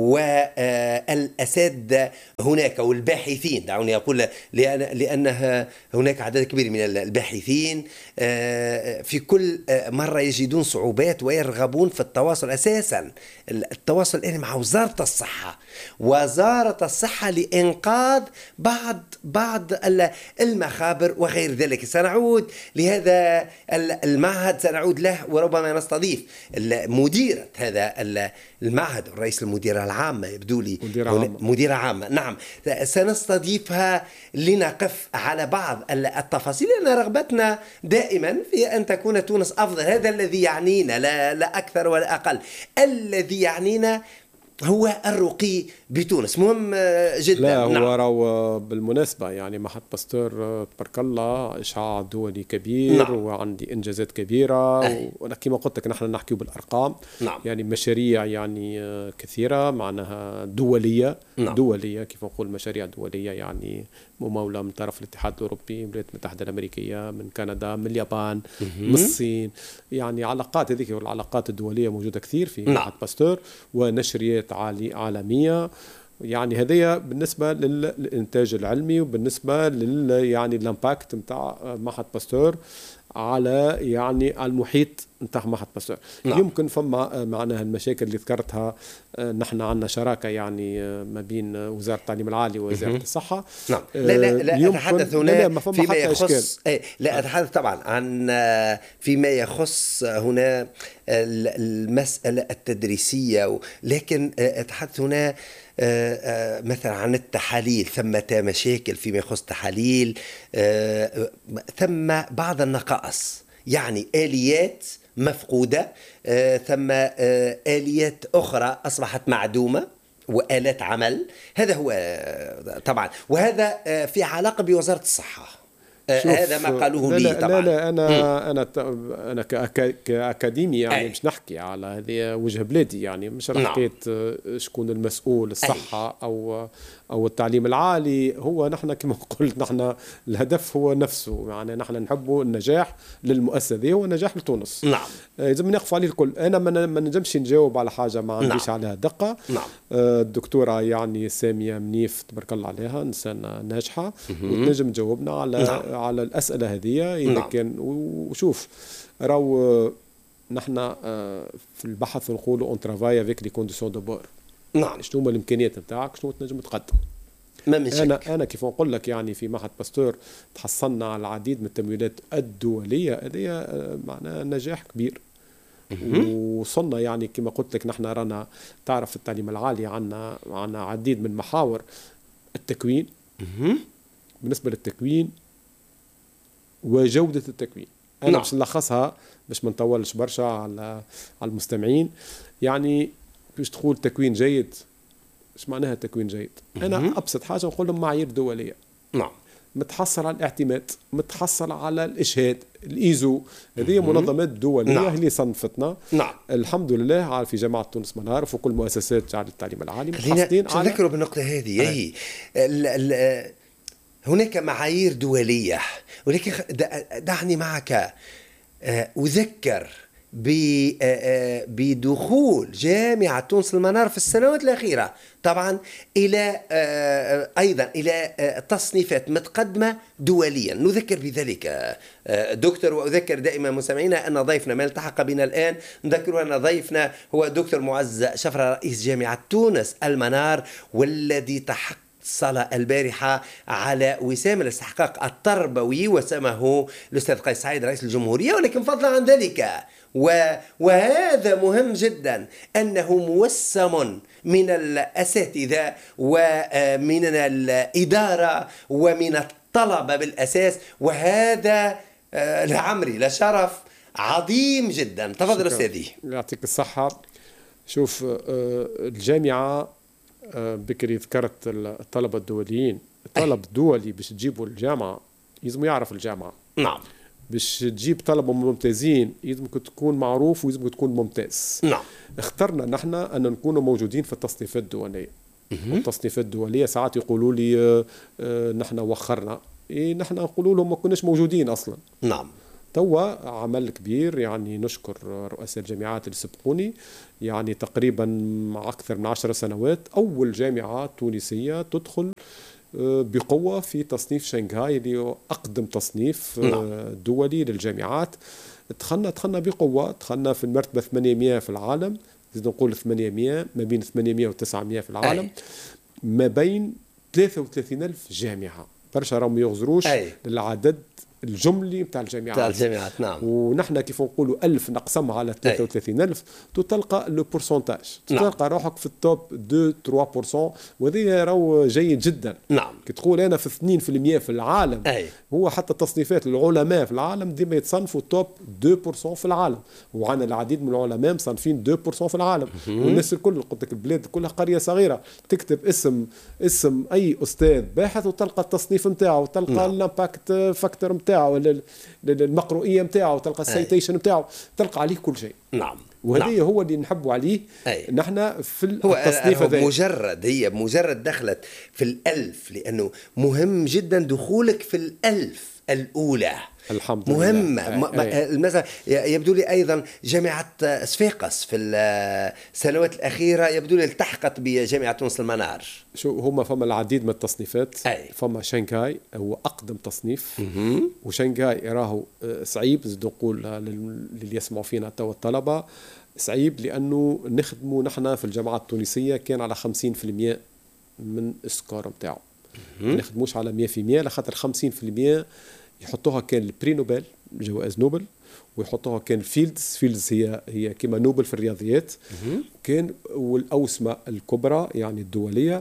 والاساتذه هناك والباحثين، دعوني اقول لأن لانها هناك عدد كبير من الباحثين في كل مره يجدون صعوبات ويرغبون في التواصل. اساسا التواصل الان مع وزاره الصحه، وزاره الصحه لانقاذ بعض بعض المخابر وغير ذلك. سنعود لهذا المعهد، سنعود له، وربما نستضيف مديرة هذا المعهد، الرئيس المديرة العامة يبدو لي، مديرة عامة. مديرة عامة نعم، سنستضيفها لنقف على بعض التفاصيل، لأن رغبتنا دائما في أن تكون تونس أفضل. هذا الذي يعنينا، لا, لا أكثر ولا أقل. الذي يعنينا هو الرقي بتونس، مهم جدا. لا هو نعم. راهو بالمناسبة يعني معهد باستور تبارك الله إشعاع دولي كبير. نعم. وعندي إنجازات كبيرة. وأنا كما قلت لك نحن نحكي بالأرقام. نعم. يعني مشاريع يعني كثيرة معناها دولية. نعم. دولية كيف نقول مشاريع دولية يعني ممولة من طرف الاتحاد الأوروبي، من الولايات المتحدة الأمريكية، من كندا، من اليابان، من الصين. يعني علاقات هذيك والعلاقات الدولية موجودة كثير في معهد باستور، ونشريات عالي عالمية. يعني هذه بالنسبة للإنتاج العلمي، وبالنسبة لل يعني الامباكت نتاع معهد باستور على يعني المحيط نتاع معهد باستور. نعم. يمكن فما معناها المشاكل اللي ذكرتها، نحن عندنا شراكة يعني ما بين وزارة التعليم العالي ووزارة م- الصحة. نعم. لا لا لا أتحدث هنا لا لا فيما يخص ايه لا أتحدث طبعا عن فيما يخص هنا المسألة التدريسية، لكن أتحدث هنا مثلا عن التحاليل. ثمة مشاكل فيما يخص التحاليل، ثم بعض النقائص، يعني آليات مفقودة، ثم آليات أخرى أصبحت معدومة وآلات عمل. هذا هو طبعا، وهذا في علاقة بوزارة الصحة. هذا ما قالوه لي طبعا. لا لا انا م. انا انا كاكاديمي يعني مش نحكي على هذه وجه بلادي، يعني مش حكيت شكون المسؤول الصحه أي. او او التعليم العالي. هو نحن كما قلت نحن الهدف هو نفسه، يعني نحن نحبه النجاح للمؤسسه هو النجاح لتونس. نعم. لازم نقف عليه الكل. انا ما نجمش نجاوب على حاجه ما عنديش نعم. عليها دقه. نعم. الدكتوره يعني ساميه منيف تبارك الله عليها انسانه ناجحه وتنجم تجاوبنا على نعم. على الأسئلة هذه إذا نعم. كان. وشوف راو نحن في البحث نقولوا اون ترافاي افيك لي كونديسيون دو بور. نعم. شنو هما الإمكانيات نتاعك، شنو تنجم تقدم. ما من شك. أنا أنا كيف نقول لك يعني في معهد باستور تحصلنا على العديد من التمويلات الدولية، هذه معناها نجاح كبير. وصلنا يعني كما قلت لك نحن رانا تعرف التعليم العالي عنا عنا عديد من محاور التكوين. بالنسبة للتكوين وجودة التكوين أنا نعم. باش نلخصها باش ما نطولش برشا على على المستمعين. يعني باش تقول تكوين جيد، ايش معناها تكوين جيد؟ أنا أبسط حاجة نقول لهم معايير دولية. نعم. متحصل على الاعتماد، متحصل على الإشهاد، الإيزو، هذه منظمات دولية نعم. اللي صنفتنا. نعم. الحمد لله في جامعة تونس منارف وكل مؤسسات على التعليم العالي متحصلين على. نذكروا بالنقطة هذه هي ال هناك معايير دولية، ولكن دعني معك أذكر بدخول جامعة تونس المنار في السنوات الأخيرة طبعا إلى أيضا إلى تصنيفات متقدمة دوليا. نذكر بذلك دكتور، وأذكر دائما مستمعينا أن ضيفنا ما التحق بنا الآن، نذكر أن ضيفنا هو دكتور معز شفرة رئيس جامعة تونس المنار، والذي تحقق صلى البارحة على وسام الاستحقاق التربوي وسمه الأستاذ قيس سعيد رئيس الجمهورية. ولكن فضلا عن ذلك وهذا مهم جدا أنه موسم من الأساتذة ومن الإدارة ومن الطلبة بالأساس، وهذا لعمري لشرف عظيم جدا. تفضل أستاذي. يعطيك الصحة. شوف الجامعة بكري ذكرت الطلبة الدوليين. الطلب الدولي باش تجيبوا الجامعة يلزم يعرف الجامعة. نعم. باش تجيب طلبة ممتازين يلزمك تكون معروف ويلزمك تكون ممتاز. نعم. اخترنا نحن أن نكون موجودين في التصنيفات الدولية. التصنيفات الدولية ساعات يقولوا لي اه اه نحن وخرنا. إيه نحن نقولوا لهم ما كناش موجودين أصلا. نعم. توا عمل كبير، يعني نشكر رؤساء الجامعات اللي سبقوني، يعني تقريبا أكثر من عشر سنوات أول جامعة تونسية تدخل بقوة في تصنيف شنغهاي اللي هو أقدم تصنيف دولي للجامعات. دخلنا دخلنا بقوة، دخلنا في المرتبة ثمانمائة في العالم، زيد نقول ثمانمائة، ما بين ثمانمائة وتسعمائة في العالم. أي. ما بين ثلاثة وثلاثين ألف جامعة، برشا راهم يغزروش للعدد الجملي بتاع الجامعات. بتاع الجامعات نعم. ونحن كيف نقولوا ألف نقسمها على ثلاثة وثلاثين ألف تلقى لو بورسنتاج، تلقى روحك في التوب اثنين ثلاثة بالمئة، وهذا راهو جيد جدا. نعم. كي تقول انا في اثنين بالمئة في العالم. أي. هو حتى تصنيفات العلماء في العالم ديما يتصنفوا توب اثنين بالمئة في العالم، وعندنا العديد من العلماء مصنفين اثنين بالمئة في العالم. والناس الكل قلت لك البلاد كلها قريه صغيره، تكتب اسم اسم اي استاذ باحث وتلقى التصنيف نتاعو، وتلقى الامباكت فاكتور نتاعو، المقروئيه نتاعو، تلقى السيتيشن نتاعو، تلقى عليه كل شيء. نعم. وهذا نعم. هو اللي نحبوا عليه. أي. نحن في التصنيف هذا مجرد هي مجرد دخلت في الألف، لأنه مهم جدا دخولك في الألف الأولى. الحمد مهمة. لله. مثلا يبدو لي أيضا جامعة صفاقس في السنوات الأخيرة يبدو لي التحقت بجامعة تونس المنار. شو هما فما العديد من التصنيفات. أي. فما شنغهاي هو أقدم تصنيف. وشنغهاي راهو صعيب، زد نقول للي يسمعوا فينا توا الطلبة صعيب، لأنه نخدموا نحن في الجامعات التونسية كان على خمسين بالمئة من السكور متاعه، ما نخدموش على مئة بالمئة، لخاطر خمسين بالمئة يحطوها كان البري نوبل جوائز نوبل، ويحطوها كان فيلدز فيلدز هي هي كما نوبل في الرياضيات. كان والأوسمة الكبرى يعني الدولية،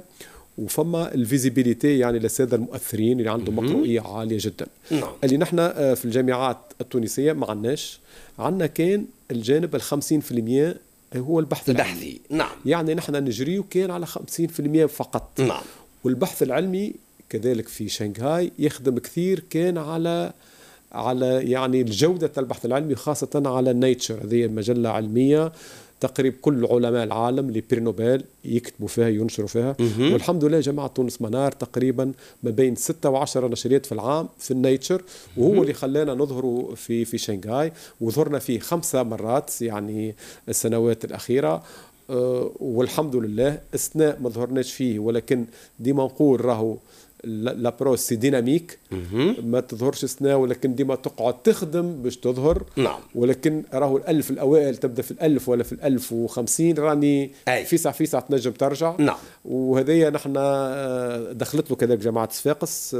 وفما الفيزيبيليتي يعني للسادة المؤثرين اللي عندهم مقروئية عالية جدا. نعم. اللي نحن في الجامعات التونسية ما عندناش، عندنا كان الجانب الخمسين بالمئة هو البحث البحثي. نعم. يعني نحن نجريه كان على خمسين بالمئة فقط. نعم. والبحث العلمي كذلك في شنغهاي يخدم كثير كان على على يعني الجودة البحث العلمي، خاصة على نيتشر، هذه مجلة علمية تقريبا كل علماء العالم اللي بري نوبل يكتبوا فيها ينشروا فيها. والحمد لله جامعة تونس منار تقريبا ما بين ستة وعشرة نشريات في العام في النيتشر، وهو اللي خلانا نظهروا في في شنغهاي، وظهرنا فيه خمسة مرات يعني السنوات الأخيرة. أه والحمد لله اثناء ما ظهرناش فيه، ولكن ديما نقول راهو لابروس سي ديناميك، ما تظهرش سنة ولكن ديما تقعد تخدم باش تظهر. نعم. ولكن راهو الألف الأوائل تبدأ في الألف ولا في الألف وخمسين، راني أي. فيسع فيسع تنجم ترجع. نعم. وهذيا نحن دخلت له كذلك جامعة صفاقس،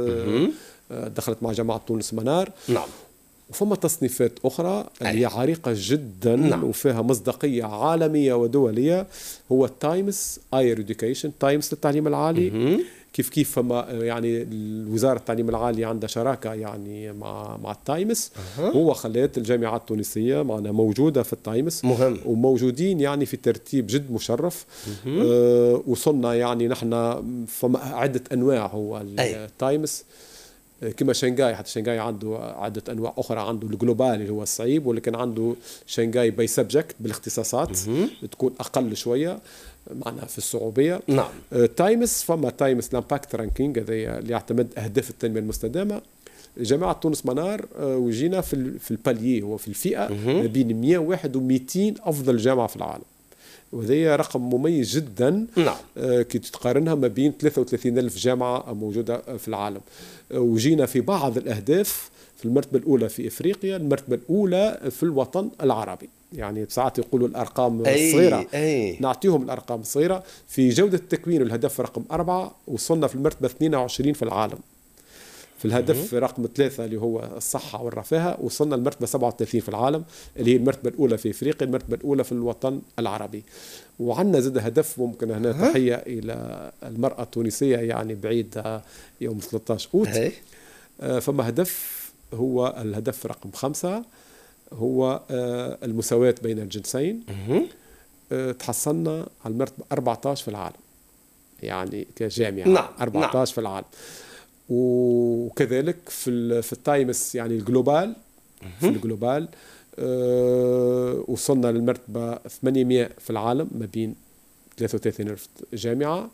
دخلت مع جامعة تونس منار. نعم. وفما تصنيفات أخرى اللي هي عريقة جدا. نعم. وفيها مصداقية عالمية ودولية، هو التايمس اير اديوكيشن، تايمس للتعليم العالي. مم. كيف كيف فما يعني وزارة التعليم العالي عندها شراكة يعني مع مع التايمس. أه. هو خلات الجامعات التونسية معنا موجودة في التايمس، مهم. وموجودين يعني في ترتيب جد مشرف. أه وصلنا يعني نحن فما عدة أنواع هو التايمس كما شنغهاي، حتى شنغهاي عنده عدة أنواع أخرى، عنده الجلوبال اللي هو الصعيب، ولكن عنده شنغهاي باي سبجكت بالاختصاصات تكون أقل شوية معنا في الصعوبية. نعم. تايمس فما تايمس لامباكت رانكينج، هذا اللي يعتمد أهداف التنمية المستدامة. جامعة تونس منار وجينا في في الباليي، هو في الفئة ما بين مئة وواحد ومئتين أفضل جامعة في العالم، وهذا رقم مميز جدا. نعم. آه كي تقارنها ما بين ثلاثة وثلاثين ألف جامعة موجودة في العالم. آه وجينا في بعض الأهداف في المرتبة الأولى في إفريقيا، المرتبة الأولى في الوطن العربي. يعني ساعات يقولوا الأرقام الصغيرة، أي. نعطيهم الأرقام الصغيرة. في جودة التكوين الهدف رقم أربعة، وصلنا في المرتبة اثنين وعشرين في العالم. في الهدف رقم ثلاثة اللي هو الصحة والرفاهة، وصلنا المرتبة سبعة وثلاثين في العالم، اللي هي المرتبة الأولى في إفريقيا، المرتبة الأولى في الوطن العربي. وعندنا زاد هدف ممكن هنا تحية إلى المرأة التونسية يعني بعيد يوم ثلاثة عشر أوت. فما هدف هو الهدف رقم خمسة، هو آه المساواة بين الجنسين. آه تحصلنا على المرتبة أربعة عشر في العالم، يعني كجامعة. نعم. أربعة عشر نعم. في العالم. وكذلك في في التايمس يعني الجلوبال، في الجلوبال آه وصلنا للمرتبة ثمانمائة في العالم ما بين ثلاثة وثلاثين ألف جامعة.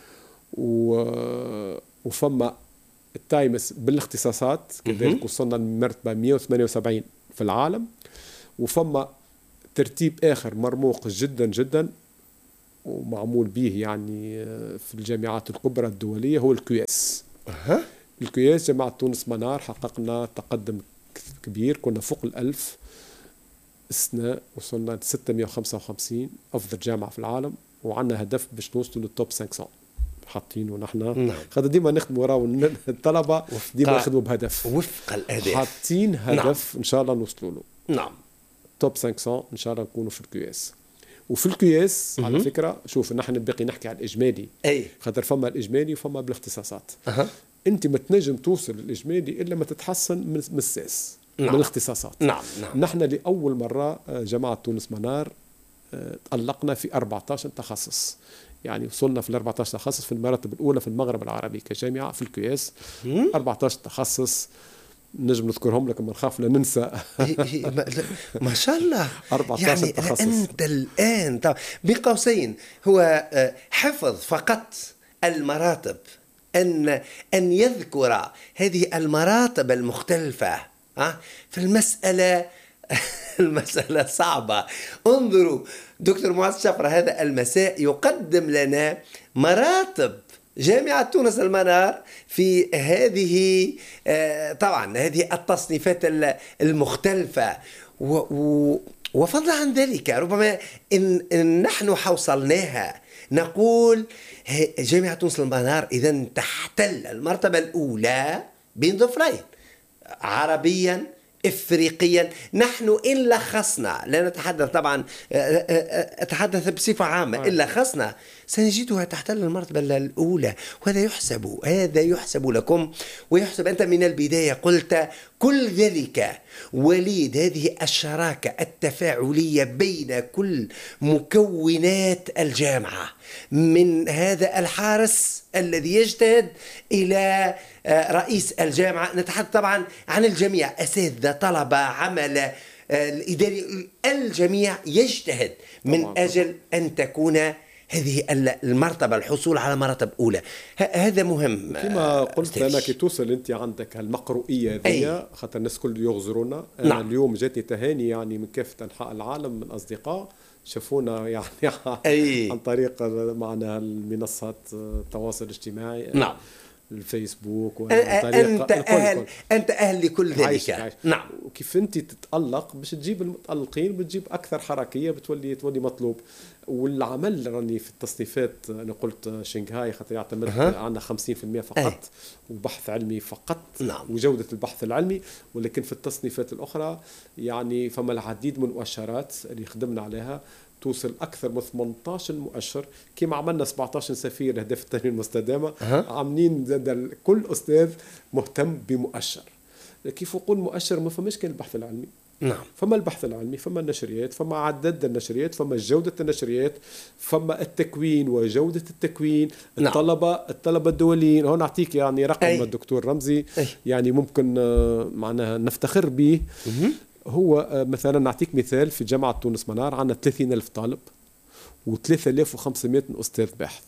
وفما التايمس بالاختصاصات كذلك وصلنا للمرتبة مئة وثمانية وسبعين في العالم. وفما ترتيب آخر مرموق جدا جدا ومعمول به يعني في الجامعات الكبرى الدولية، هو الكياس. أه. الكياس جامعة تونس منار حققنا تقدم كبير، كنا فوق الألف السنة، وصلنا ل ستمائة وخمسة وخمسين أفضل جامعة في العالم، وعندنا هدف باش نوصلوا للتوب خمسمائة حاطين. ونحن نعم. خاطر ديما نخدموا راهو الطلبة ديما يخدموا بهدف وفق الأهداف، حاطين هدف. نعم. إن شاء الله نوصلوا له. نعم. توب خمسمائة إن شاء الله نكونوا في الكياس. وفي الكياس على فكرة شوف نحن باقي نحكي على الإجمالي، أي خاطر فما الإجمالي وفما بالاختصاصات. أه. أنت ما تنجم توصل للإجمالي إلا ما تتحسن من الساس. نعم. من الاختصاصات. نعم. نعم. نحن لأول مرة جامعة تونس منار تألقنا في أربعة عشر تخصص، يعني وصلنا في ال أربعة عشر تخصص في المراتب الأولى في المغرب العربي كجامعة في الكياس. أربعة عشر تخصص نجم نذكرهم لك ما نخاف لا ننسى. ما شاء الله. أربعة عشر يعني تخصص. أنت الآن طبعا بين قوسين هو حفظ فقط المراتب، أن أن يذكر هذه المراتب المختلفة في المسألة. المسألة صعبة. انظروا دكتور معز شفرة هذا المساء يقدم لنا مراتب جامعة تونس المنار في هذه طبعا هذه التصنيفات المختلفة. وفضلا عن ذلك ربما إن, إن نحن حوصلناها نقول جامعة تونس المنار إذن تحتل المرتبة الأولى بين ظفرين، عربيا إفريقيا. نحن إن لخصنا، لا نتحدث طبعا أتحدث بصفة عامة، إن لخصنا سنجدها تحتل المرتبة الأولى. وهذا يحسب هذا يحسب لكم ويحسب. أنت من البداية قلت كل ذلك وليد هذه الشراكة التفاعلية بين كل مكونات الجامعة، من هذا الحارس الذي يجتهد إلى رئيس الجامعة. نتحدث طبعا عن الجميع، أساتذة، طلبة، عمل الإداري، الجميع يجتهد من أجل أن تكون هذه المرتبة، الحصول على مرتب أولى. هذا مهم. كما قلت أنا كي توصل أنت عندك المقروئية ذي، خاطر الناس كل يغزرونا. أنا نعم. اليوم جاتني تهاني يعني من كافة أنحاء العالم من أصدقاء شافونا يعني أي. عن طريق معنا المنصات التواصل الاجتماعي. نعم. الفيسبوك أنت أهل أنت أهل لكل ذلك. عايش عايش. نعم. وكيف أنت تتألق باش تجيب المتألقين، بتجيب أكثر حركية، بتولي تولي مطلوب. والعمل راني في التصنيفات أنا قلت شنغهاي خاطر يعتمد أه. عندنا خمسين بالمئة فقط أي. وبحث علمي فقط. نعم. وجودة البحث العلمي. ولكن في التصنيفات الأخرى يعني فما العديد من المؤشرات اللي خدمنا عليها توصل أكثر من ثمانية عشر مؤشر، كما عملنا سبعة عشر سفير لأهداف التنمية المستدامة. أه. عاملين كل أستاذ مهتم بمؤشر. كيف يقول مؤشر ما فماش كان البحث العلمي. نعم. فما البحث العلمي، فما النشريات، فما عدد النشريات، فما جودة النشريات، فما التكوين وجودة التكوين. نعم. الطلبة الطلبة الدوليين. هون أعطيك يعني رقم أي. الدكتور رمزي أي. يعني ممكن معناها نفتخر به. م- هو مثلا نعطيك مثال، في جامعة تونس منار عندنا ثلاثين ألف طالب وثلاثة آلاف وخمسمائة أستاذ باحث.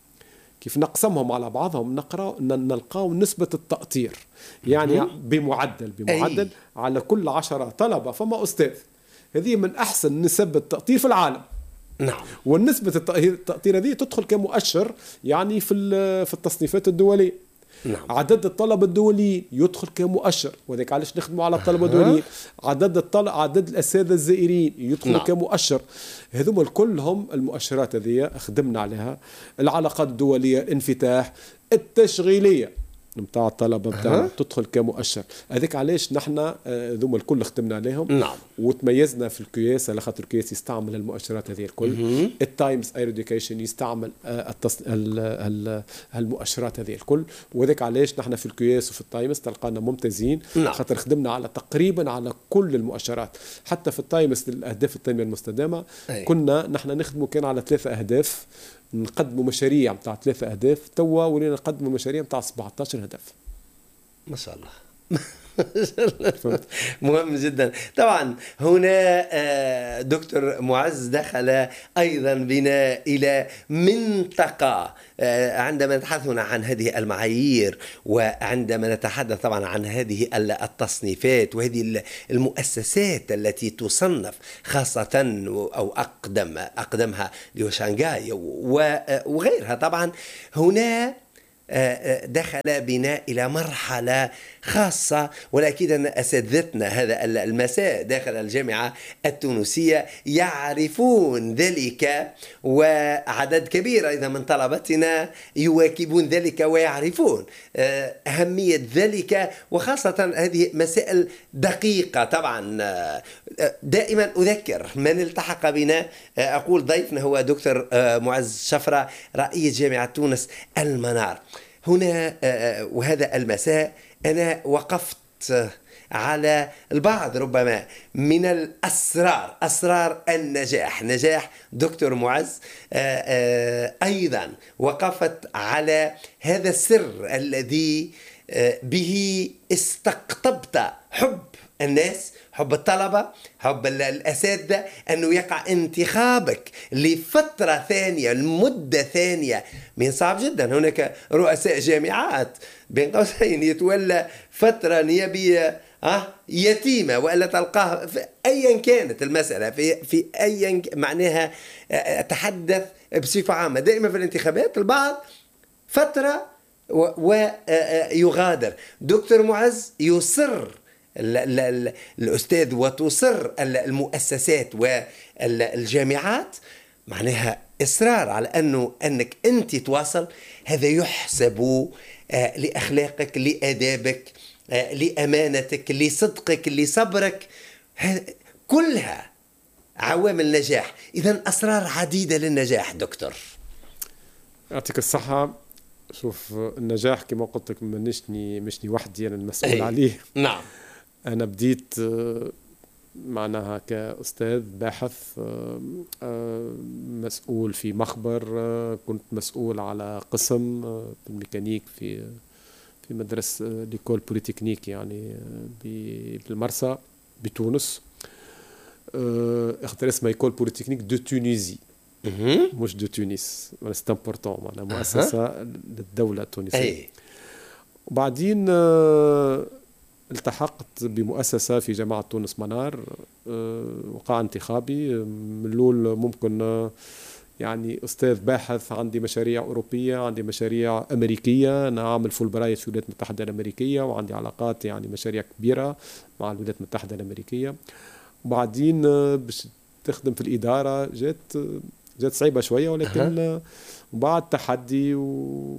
كيف نقسمهم على بعضهم نقرأ نلقاو نسبة التأطير، يعني بمعدل بمعدل أي. على كل عشرة طلبة فما أستاذ. هذه من أحسن نسب التأطير في العالم. نعم. والنسبة التأطير هذه تدخل كمؤشر يعني في في التصنيفات الدولية. نعم. عدد الطلبة الدوليين يدخل كمؤشر، وذلك علاش نخدموا على الطلبة الدوليين. عدد الطلبة عدد الأساتذة الزائرين يدخل نعم. كمؤشر. هذوما كلهم المؤشرات هذه خدمنا عليها. العلاقات الدولية، الانفتاح، التشغيلية. نتاع الطلبه بتاعنا تدخل كمؤشر. هذاك علاش نحن ذوما الكل خدمنا عليهم. نعم. وتميزنا في الكياس على خاطر الكياس يستعمل المؤشرات هذه الكل. التايمز اير اديوكيشن يستعمل التص... المؤشرات هذه الكل، وذاك علاش نحن في الكياس وفي التايمز تلقانا ممتازين. نعم. خاطر خدمنا على تقريبا على كل المؤشرات. حتى في التايمز الاهداف التنميه المستدامه أي. كنا نحن نخدموا كان على ثلاثه اهداف، نقدموا مشاريع متاع ثلاثة أهداف، توا ولينا نقدموا مشاريع متاع سبعة عشر هدف. ما شاء الله. مهم جدا. طبعا هنا دكتور معز دخل أيضا بنا إلى منطقة عندما نتحدث عن هذه المعايير، وعندما نتحدث طبعا عن هذه التصنيفات وهذه المؤسسات التي تصنف خاصة أو أقدم أقدمها لشنغهاي وغيرها. طبعا هنا دخل بنا إلى مرحلة خاصة، ولكن أن أساتذتنا هذا المساء داخل الجامعة التونسية يعرفون ذلك، وعدد كبير أيضا من طلبتنا يواكبون ذلك ويعرفون أهمية ذلك، وخاصة هذه مسائل دقيقة. طبعا دائما أذكر من التحق بنا، أقول ضيفنا هو دكتور معز شفرة رئيس جامعة تونس المنار. هنا وهذا المساء أنا وقفت على البعض ربما من الأسرار، أسرار النجاح، نجاح دكتور معز. أيضا وقفت على هذا السر الذي به استقطبت حب الناس، حب الطلبة، حب الأساتذة، أنه يقع انتخابك لفترة ثانية، لمدة ثانية. من صعب جدا هناك رؤساء جامعات بين قوسين يتولى فترة نيابية أه يتيمة، وإلا تلقاه في أيا كانت المسألة في في أيا معناها. أتحدث بصفة عامة دائما في الانتخابات البعض فترة ويغادر. دكتور معز يصر الأستاذ وتصر المؤسسات والجامعات معناها إصرار على أنه أنك أنت تواصل. هذا يحسب لأخلاقك، لأدابك، لأمانتك، لصدقك، لصبرك، كلها عوامل نجاح. إذن أسرار عديدة للنجاح دكتور. يعطيك الصحة. شوف النجاح كما قلت لك منشني مشني وحدي أنا المسؤول أي. عليه. نعم. أنا بديت معناها كأستاذ باحث مسؤول في مخبر، كنت مسؤول على قسم في الميكانيك في في مدرسة ليكول بوليتكنيك يعني بالمرسى بتونس. اختار اسمها ليكول بوليتكنيك دو تونيزي مش دو تونس، سي امبورطون معناها مؤسسة للدولة التونسية. وبعدين التحقت بمؤسسة في جامعة تونس منار، وقع انتخابي من الأول. ممكن يعني أستاذ باحث، عندي مشاريع أوروبية، عندي مشاريع أمريكية، أنا عامل فولبرايت في الولايات المتحدة الأمريكية، وعندي علاقات يعني مشاريع كبيرة مع الولايات المتحدة الأمريكية. وبعدين باش تخدم في الإدارة جات جات صعيبة شوية، ولكن بعد تحدي وقع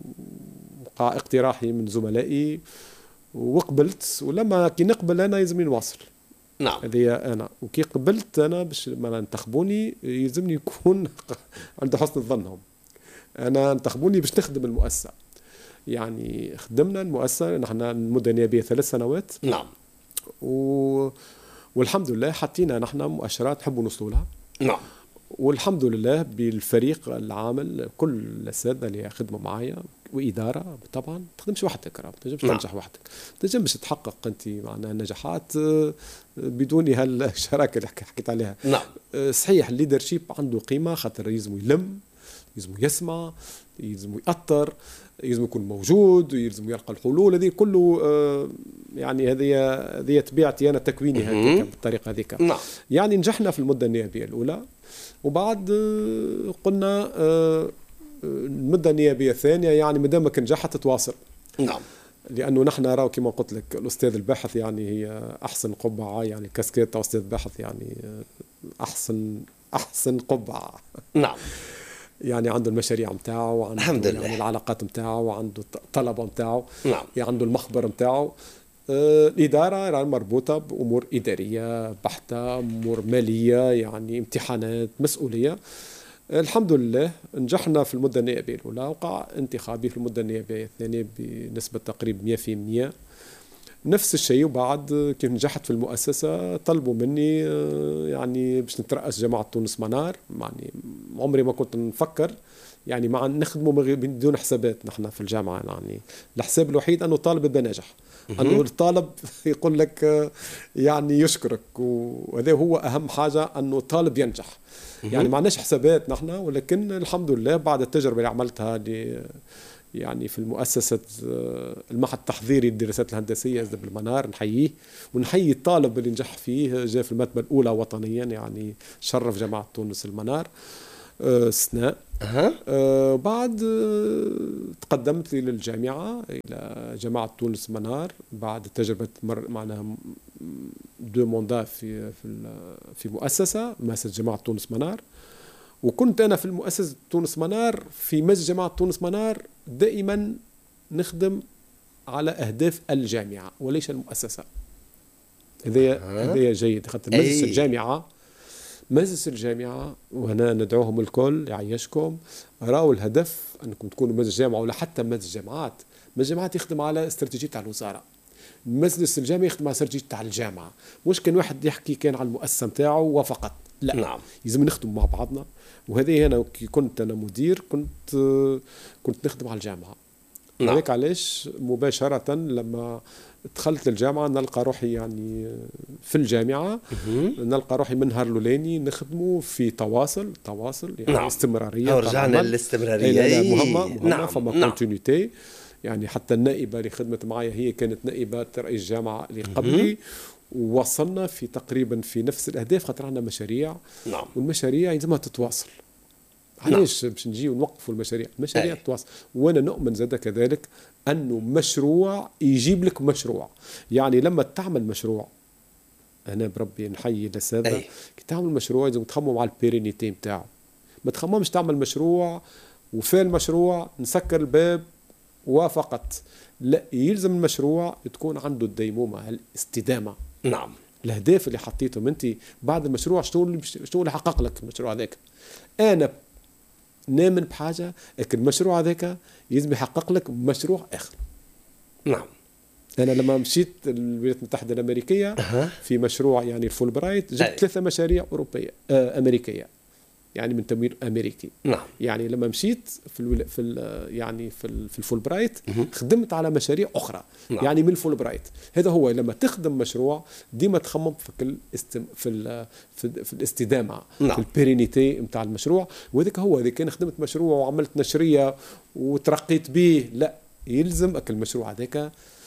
اقتراحي من زملائي وقبلت. ولما كي نقبل أنا يلزمني نواصل. نعم. هذه أنا، وكي قبلت أنا باش ما ينتخبوني يلزمني يكون عند حسن ظنهم. أنا انتخبوني باش نخدم المؤسسة. يعني خدمنا المؤسسة نحن المدة النيابية ثلاث سنوات. نعم. و... والحمد لله حطينا نحن مؤشرات نحب نوصلوا لها. نعم. والحمد لله بالفريق العامل كل الأساتذة اللي خدموا معايا وإدارة. طبعا ما تخدمش وحدك، ما تنجمش نعم. تنجح وحدك، ما تنجمش تحقق أنت معنا النجاحات بدون هالشراكة اللي حكيت عليها. نعم. صحيح الليدرشيب عنده قيمة، خاطر يلزم يلم، يلزم يسمع، يلزم يأثر، يلزم يكون موجود، ويلزم يلقى الحلول. هذه كله يعني هذه هذه طبيعتي أنا تكويني هكذا بالطريقة هذيك. نعم. يعني نجحنا في المدة النيابية الأولى، وبعد قلنا المدة النيابية الثانية يعني مدامك نجحت تتواصل. نعم. لأنه نحن نراو كما قلت لك الأستاذ الباحث يعني هي أحسن قبعة، يعني كاسكيت أستاذ باحث يعني أحسن أحسن قبعة. نعم. يعني عنده المشاريع متاعه وعنده الحمد لله. يعني العلاقات متاعه وعنده طلبه متاعه. نعم. يعني عنده المخبر متاعه. آه الإدارة مربوطة بأمور إدارية بحتة، أمور مالية، يعني امتحانات، مسؤولية. الحمد لله نجحنا في المدة النيابية الأولى، وقع انتخابي في المدة النيابية الثانية بنسبة تقريبا مئة بالمئة. نفس الشيء، وبعد كيف نجحت في المؤسسة طلبوا مني يعني باش نترأس جماعة تونس منار. يعني عمري ما كنت نفكر يعني مع نخدموا بدون حسابات. نحن في الجامعة يعني الحساب الوحيد أنه طالب بنجح، أنه الطالب يقول لك يعني يشكرك، وهذا هو أهم حاجة، أنه طالب ينجح. يعني ما عندناش حسابات نحن، ولكن الحمد لله بعد التجربة اللي عملتها دي يعني في المؤسسة المعهد التحضيري للدراسات الهندسية بالمنار، نحييه ونحيي الطالب اللي نجح فيه، جاء في المرتبة الأولى وطنيا، يعني شرف جامعة تونس المنار سناء. أه. أه بعد أه تقدمت للجامعة إلى جامعة تونس منار بعد تجربة مر معناها دو موندا في في في مؤسسة مؤسسة جامعة تونس منار. وكنت أنا في المؤسسة تونس منار في مجلس جامعة تونس منار دائما نخدم على أهداف الجامعة وليس المؤسسة. هذا هذا جيد، خاطر مجلس الجامعة مجلس الجامعة وهنا ندعوهم الكل يعيشكم، راوا الهدف أنكم تكونوا مجلس جامعة ولا حتى مجلس جامعات. مجلس جامعات يخدم على استراتيجية تاع الوزارة، مجلس الجامعة يخدم على استراتيجية تاع الجامعة. مش كان واحد يحكي كان على المؤسسة متاعه وفقط، لا. نعم. لازم نخدم مع بعضنا. وهذه أنا كنت أنا مدير كنت كنت نخدم على الجامعة. نعم. هذاك علاش مباشرة لما دخلت الجامعة نلقى روحي يعني في الجامعة نلقى روحي من نهار الأولاني نخدموا في تواصل تواصل يعني نعم. استمرارية. رجعنا للاستمرارية مهمة مهمة. نعم. فما نعم. كونتينيتي. يعني حتى النائبة اللي خدمت معايا هي كانت نائبة رئيس الجامعة اللي قبلي، ووصلنا في تقريبا في نفس الأهداف، خاطر عندنا مشاريع. نعم. والمشاريع لازمها تتواصل. علاش باش نجي ونوقفوا المشاريع؟ المشاريع تتواصل. وانا نؤمن زاد كذلك انه مشروع يجيب لك مشروع. يعني لما تعمل مشروع، انا بربي نحيي للساده، كي تعمل مشروع لازم تخمم على البيرينيتي نتاعو. ما تخممش تعمل مشروع وفي المشروع نسكر الباب وفقط، لا، يلزم المشروع تكون عنده الديمومه، الاستدامه. نعم. الاهداف اللي حطيتهم انت بعد المشروع شنو اللي شنو اللي حقق لك المشروع هذاك. انا نامن بحاجه لكن المشروع هذاك يلزم يحقق لك مشروع اخر. نعم. انا لما مشيت الولايات المتحده الامريكيه أه. في مشروع يعني الفول برايت، جبت أي. ثلاثه مشاريع اوروبيه آه امريكيه، يعني من تمويل امريكي. نعم. يعني لما مشيت في الولا في ال يعني في ال في الفول برايت خدمت على مشاريع اخرى. نعم. يعني من الفول برايت. هذا هو لما تخدم مشروع ديما تخمم في الاستم في ال في, في الاستدامه. نعم. في البيرينيتي نتاع المشروع. وهذاك هو اذا كان خدمت مشروع وعملت نشريه وترقيت به، لا، يلزم اكل المشروع هذاك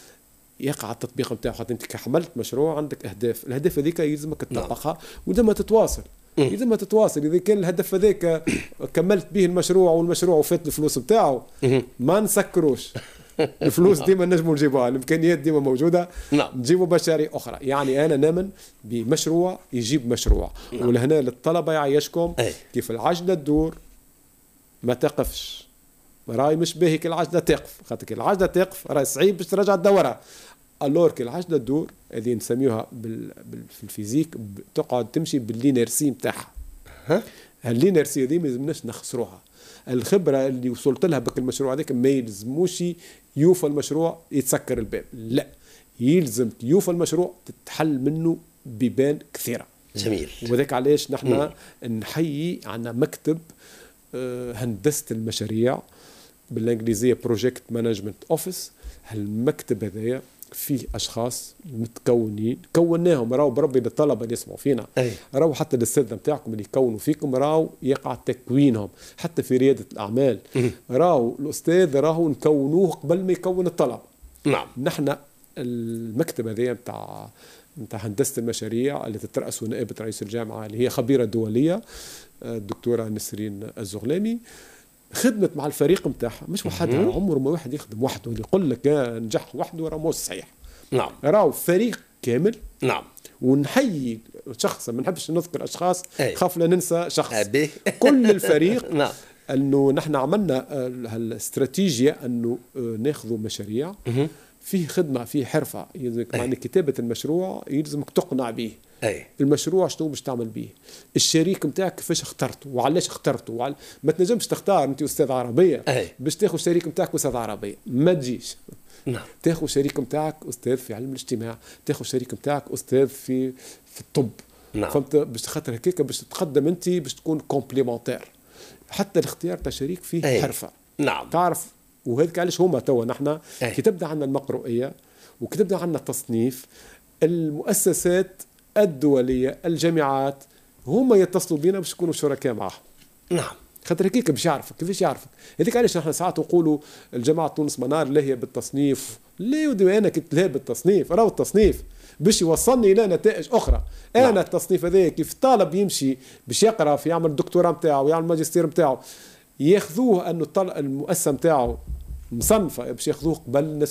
يقع التطبيق نتاعو. خاطر انت كحملت مشروع عندك اهداف، الاهداف هذيك يلزمك تطبقها. نعم. ولما تتواصل إذا ما تتواصل، إذا كان الهدف هذاك كملت به المشروع والمشروع وفات الفلوس بتاعه ما نسكروش. الفلوس ديما نجموا نجيبوها، الإمكانيات ديما موجودة. نعم. نجيبوا مشاريع أخرى. يعني أنا نامن بمشروع يجيب مشروع. نعم. ولهنا للطلبة يعيشكم أي. كيف العجلة تدور ما تقفش، راي مش باهي كي العجلة تقف، خاطر كي العجلة تقف راي صعيب باش ترجع تدورها. الور كي العجلة تدور هذه نسميوها بال... بال... في الفيزيك تقعد تمشي باللينيرسي نتاعها. اللينيرسي هذه ما يلزمناش نخسروها. الخبرة اللي وصلت لها بك المشروع هذاك ما يلزموش يوفى المشروع يتسكر الباب، لا، يلزم يوفى المشروع تتحل منه بيبان كثيرة. جميل. وذاك علاش نحن نحيي عنا مكتب هندسة المشاريع بالانجليزية بروجكت مانجمنت اوفيس. هالمكتب هذايا فيه اشخاص متكونين، كوناهم راهو بربي للطلبه اللي يسمعوا فينا، راهو حتى للساده نتاعكم اللي يكونوا فيكم راهو يقع تكوينهم، حتى في رياده الاعمال راهو الاستاذ راهو نكونوه قبل ما يكون الطلب. نعم. نحن المكتب هذا نتاع نتاع هندسه المشاريع اللي تترأسه نائبه رئيس الجامعه اللي هي خبيره دوليه الدكتوره نسرين الزغلامي، خدمت مع الفريق نتاعها مش وحدها. عمره ما واحد يخدم وحده اللي يقول لك نجح وحده راه مش صحيح. نعم. راهو فريق كامل. نعم. ونحيي شخصا، ما نحبش نذكر اشخاص خاف لا ننسى شخص. أبي. كل الفريق. نعم. انه نحن عملنا هالاستراتيجيه انه ناخذوا مشاريع فيه خدمه فيه حرفه، يلزمك يعني كتابه المشروع يلزمك تقنع به. أي. المشروع شنو باش تعمل به، الشريك نتاعك كيفاش اخترته وعلاش اخترته وعل... ما تنجمش تختار انت استاذ عربيه أي. باش تاخذ شريك نتاعك استاذ عربيه، ما تجيش. نعم. تاخذ شريك نتاعك استاذ في علم الاجتماع، تاخذ شريك نتاعك استاذ في في الطب. نعم. فهمت؟ باش خاطر هكاك باش تتقدم انت باش تكون كومبليمونتير. حتى الاختيار تاع شريك فيه أي. حرفه. نعم. تعرف وهذاك علاش هما توا نحن كي تبدا عندنا المقروئيه وكي تبدا عندنا التصنيف، المؤسسات الدوليه الجامعات هما يتصلوا بينا باش يكونوا شركاء معهم. نعم. خاطر هكاك باش يعرفك كيفاش يعرفك. هذيك علاش نحن ساعات نقولوا الجامعه تونس منار لا هي بالتصنيف، لا يودي انا كنت لا بالتصنيف، راهو التصنيف باش يوصلني الى نتائج اخرى. انا نعم. التصنيف هذا كيف طالب يمشي باش يقرا في يعمل الدكتوراه نتاعو ويعمل الماجستير نتاعو، ياخذوه انه المؤسسه نتاعو مصنفه باش ياخذوه قبل